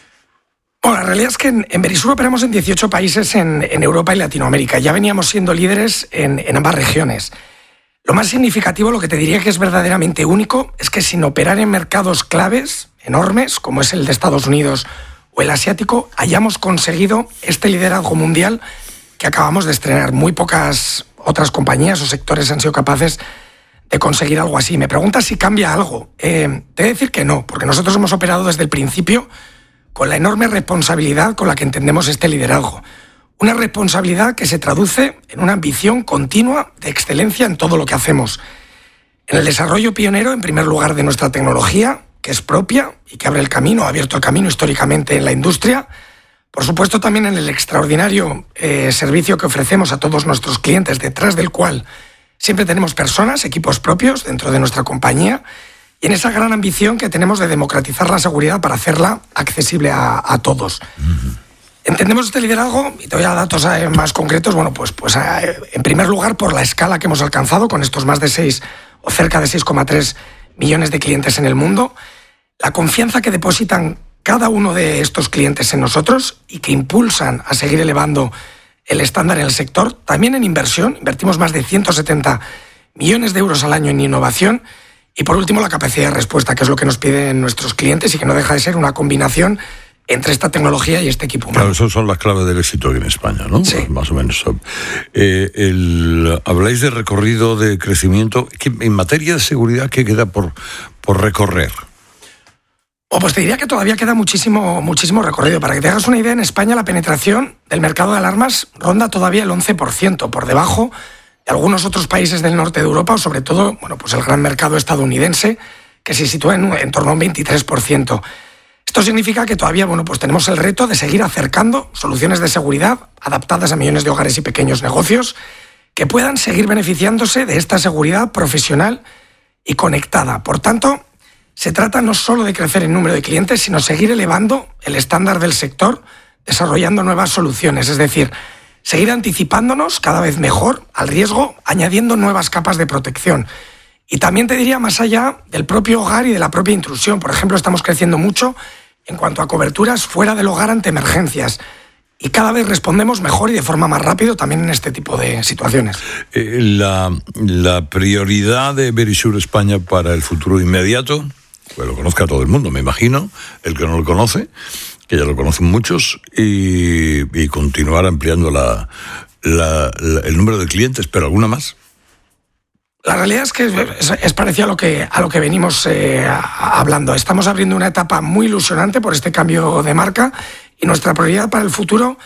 Speaker 4: Bueno, la realidad es que en Verisur operamos en 18 países en Europa y Latinoamérica. Ya veníamos siendo líderes en ambas regiones. Lo más significativo, lo que te diría que es verdaderamente único, es que sin operar en mercados claves, enormes, como es el de Estados Unidos o el asiático, hayamos conseguido este liderazgo mundial que acabamos de estrenar. Muy pocas otras compañías o sectores han sido capaces de conseguir algo así. Me preguntas si cambia algo. Te he de decir que no, porque nosotros hemos operado desde el principio con la enorme responsabilidad con la que entendemos este liderazgo. Una responsabilidad que se traduce en una ambición continua de excelencia en todo lo que hacemos. En el desarrollo pionero, en primer lugar, de nuestra tecnología, que es propia y que abre el camino, ha abierto el camino históricamente en la industria. Por supuesto, también en el extraordinario servicio que ofrecemos a todos nuestros clientes, detrás del cual siempre tenemos personas, equipos propios dentro de nuestra compañía, y en esa gran ambición que tenemos de democratizar la seguridad para hacerla accesible a todos. Entendemos este liderazgo, y te voy a dar datos más concretos, en primer lugar por la escala que hemos alcanzado con estos más de 6 o cerca de 6,3 millones de clientes en el mundo, la confianza que depositan cada uno de estos clientes en nosotros y que impulsan a seguir elevando el estándar en el sector. También en inversión, invertimos más de 170 millones de euros al año en innovación. Y por último, la capacidad de respuesta, que es lo que nos piden nuestros clientes y que no deja de ser una combinación entre esta tecnología y este equipo humano.
Speaker 7: Claro, esas son las claves del éxito aquí en España, ¿no?
Speaker 4: Sí.
Speaker 7: Más o menos. Habláis de recorrido de crecimiento. En materia de seguridad, ¿qué queda por recorrer?
Speaker 4: Pues te diría que todavía queda muchísimo recorrido. Para que te hagas una idea, en España la penetración del mercado de alarmas ronda todavía el 11%, por debajo de algunos otros países del norte de Europa, o sobre todo, el gran mercado estadounidense, que se sitúa en torno a un 23%. Esto significa que todavía tenemos el reto de seguir acercando soluciones de seguridad adaptadas a millones de hogares y pequeños negocios que puedan seguir beneficiándose de esta seguridad profesional y conectada. Por tanto, se trata no solo de crecer en número de clientes, sino seguir elevando el estándar del sector, desarrollando nuevas soluciones, es decir, seguir anticipándonos cada vez mejor al riesgo, añadiendo nuevas capas de protección. Y también te diría más allá del propio hogar y de la propia intrusión. Por ejemplo, estamos creciendo mucho en cuanto a coberturas fuera del hogar ante emergencias. Y cada vez respondemos mejor y de forma más rápido también en este tipo de situaciones.
Speaker 7: La prioridad de Verisur España para el futuro inmediato, pues lo conozca todo el mundo, me imagino, el que no lo conoce, que ya lo conocen muchos, y continuar ampliando el número de clientes, pero ¿alguna más?
Speaker 4: La realidad es que es parecido a lo que venimos hablando. Estamos abriendo una etapa muy ilusionante por este cambio de marca y nuestra prioridad para el futuro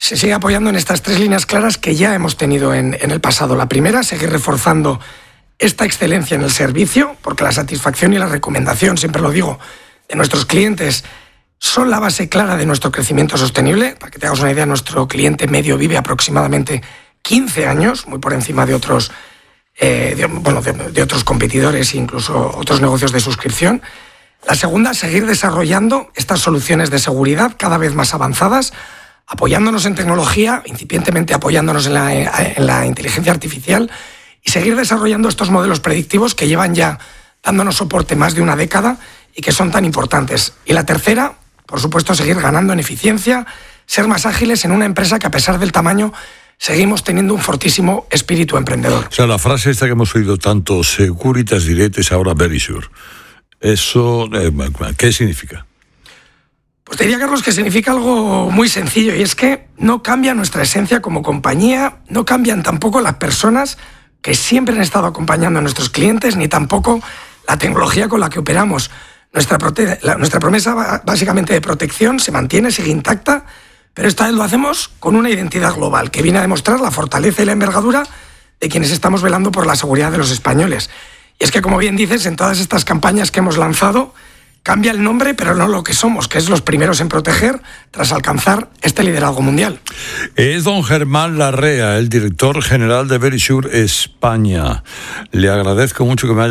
Speaker 4: se sigue apoyando en estas 3 líneas claras que ya hemos tenido en el pasado. La primera, seguir reforzando esta excelencia en el servicio, porque la satisfacción y la recomendación, siempre lo digo, de nuestros clientes son la base clara de nuestro crecimiento sostenible. Para que te hagas una idea, nuestro cliente medio vive aproximadamente 15 años, muy por encima de otros, de otros competidores e incluso otros negocios de suscripción. La segunda, seguir desarrollando estas soluciones de seguridad cada vez más avanzadas, apoyándonos en tecnología, incipientemente apoyándonos en la inteligencia artificial, y seguir desarrollando estos modelos predictivos que llevan ya dándonos soporte más de una década y que son tan importantes. Y la tercera, por supuesto, seguir ganando en eficiencia, ser más ágiles en una empresa que, a pesar del tamaño, seguimos teniendo un fortísimo espíritu emprendedor.
Speaker 7: O sea, la frase esta que hemos oído tanto, Securitas Direct, es ahora Verisure. ¿Eso qué significa?
Speaker 4: Pues te diría, Carlos, que significa algo muy sencillo, y es que no cambia nuestra esencia como compañía, no cambian tampoco las personas que siempre han estado acompañando a nuestros clientes, ni tampoco la tecnología con la que operamos. Nuestra promesa básicamente de protección se mantiene, sigue intacta, pero esta vez lo hacemos con una identidad global que viene a demostrar la fortaleza y la envergadura de quienes estamos velando por la seguridad de los españoles. Y es que, como bien dices, en todas estas campañas que hemos lanzado, cambia el nombre, pero no lo que somos, que es los primeros en proteger tras alcanzar este liderazgo mundial.
Speaker 7: Es don Germán Larrea, el director general de Verisure España. Le agradezco mucho que me haya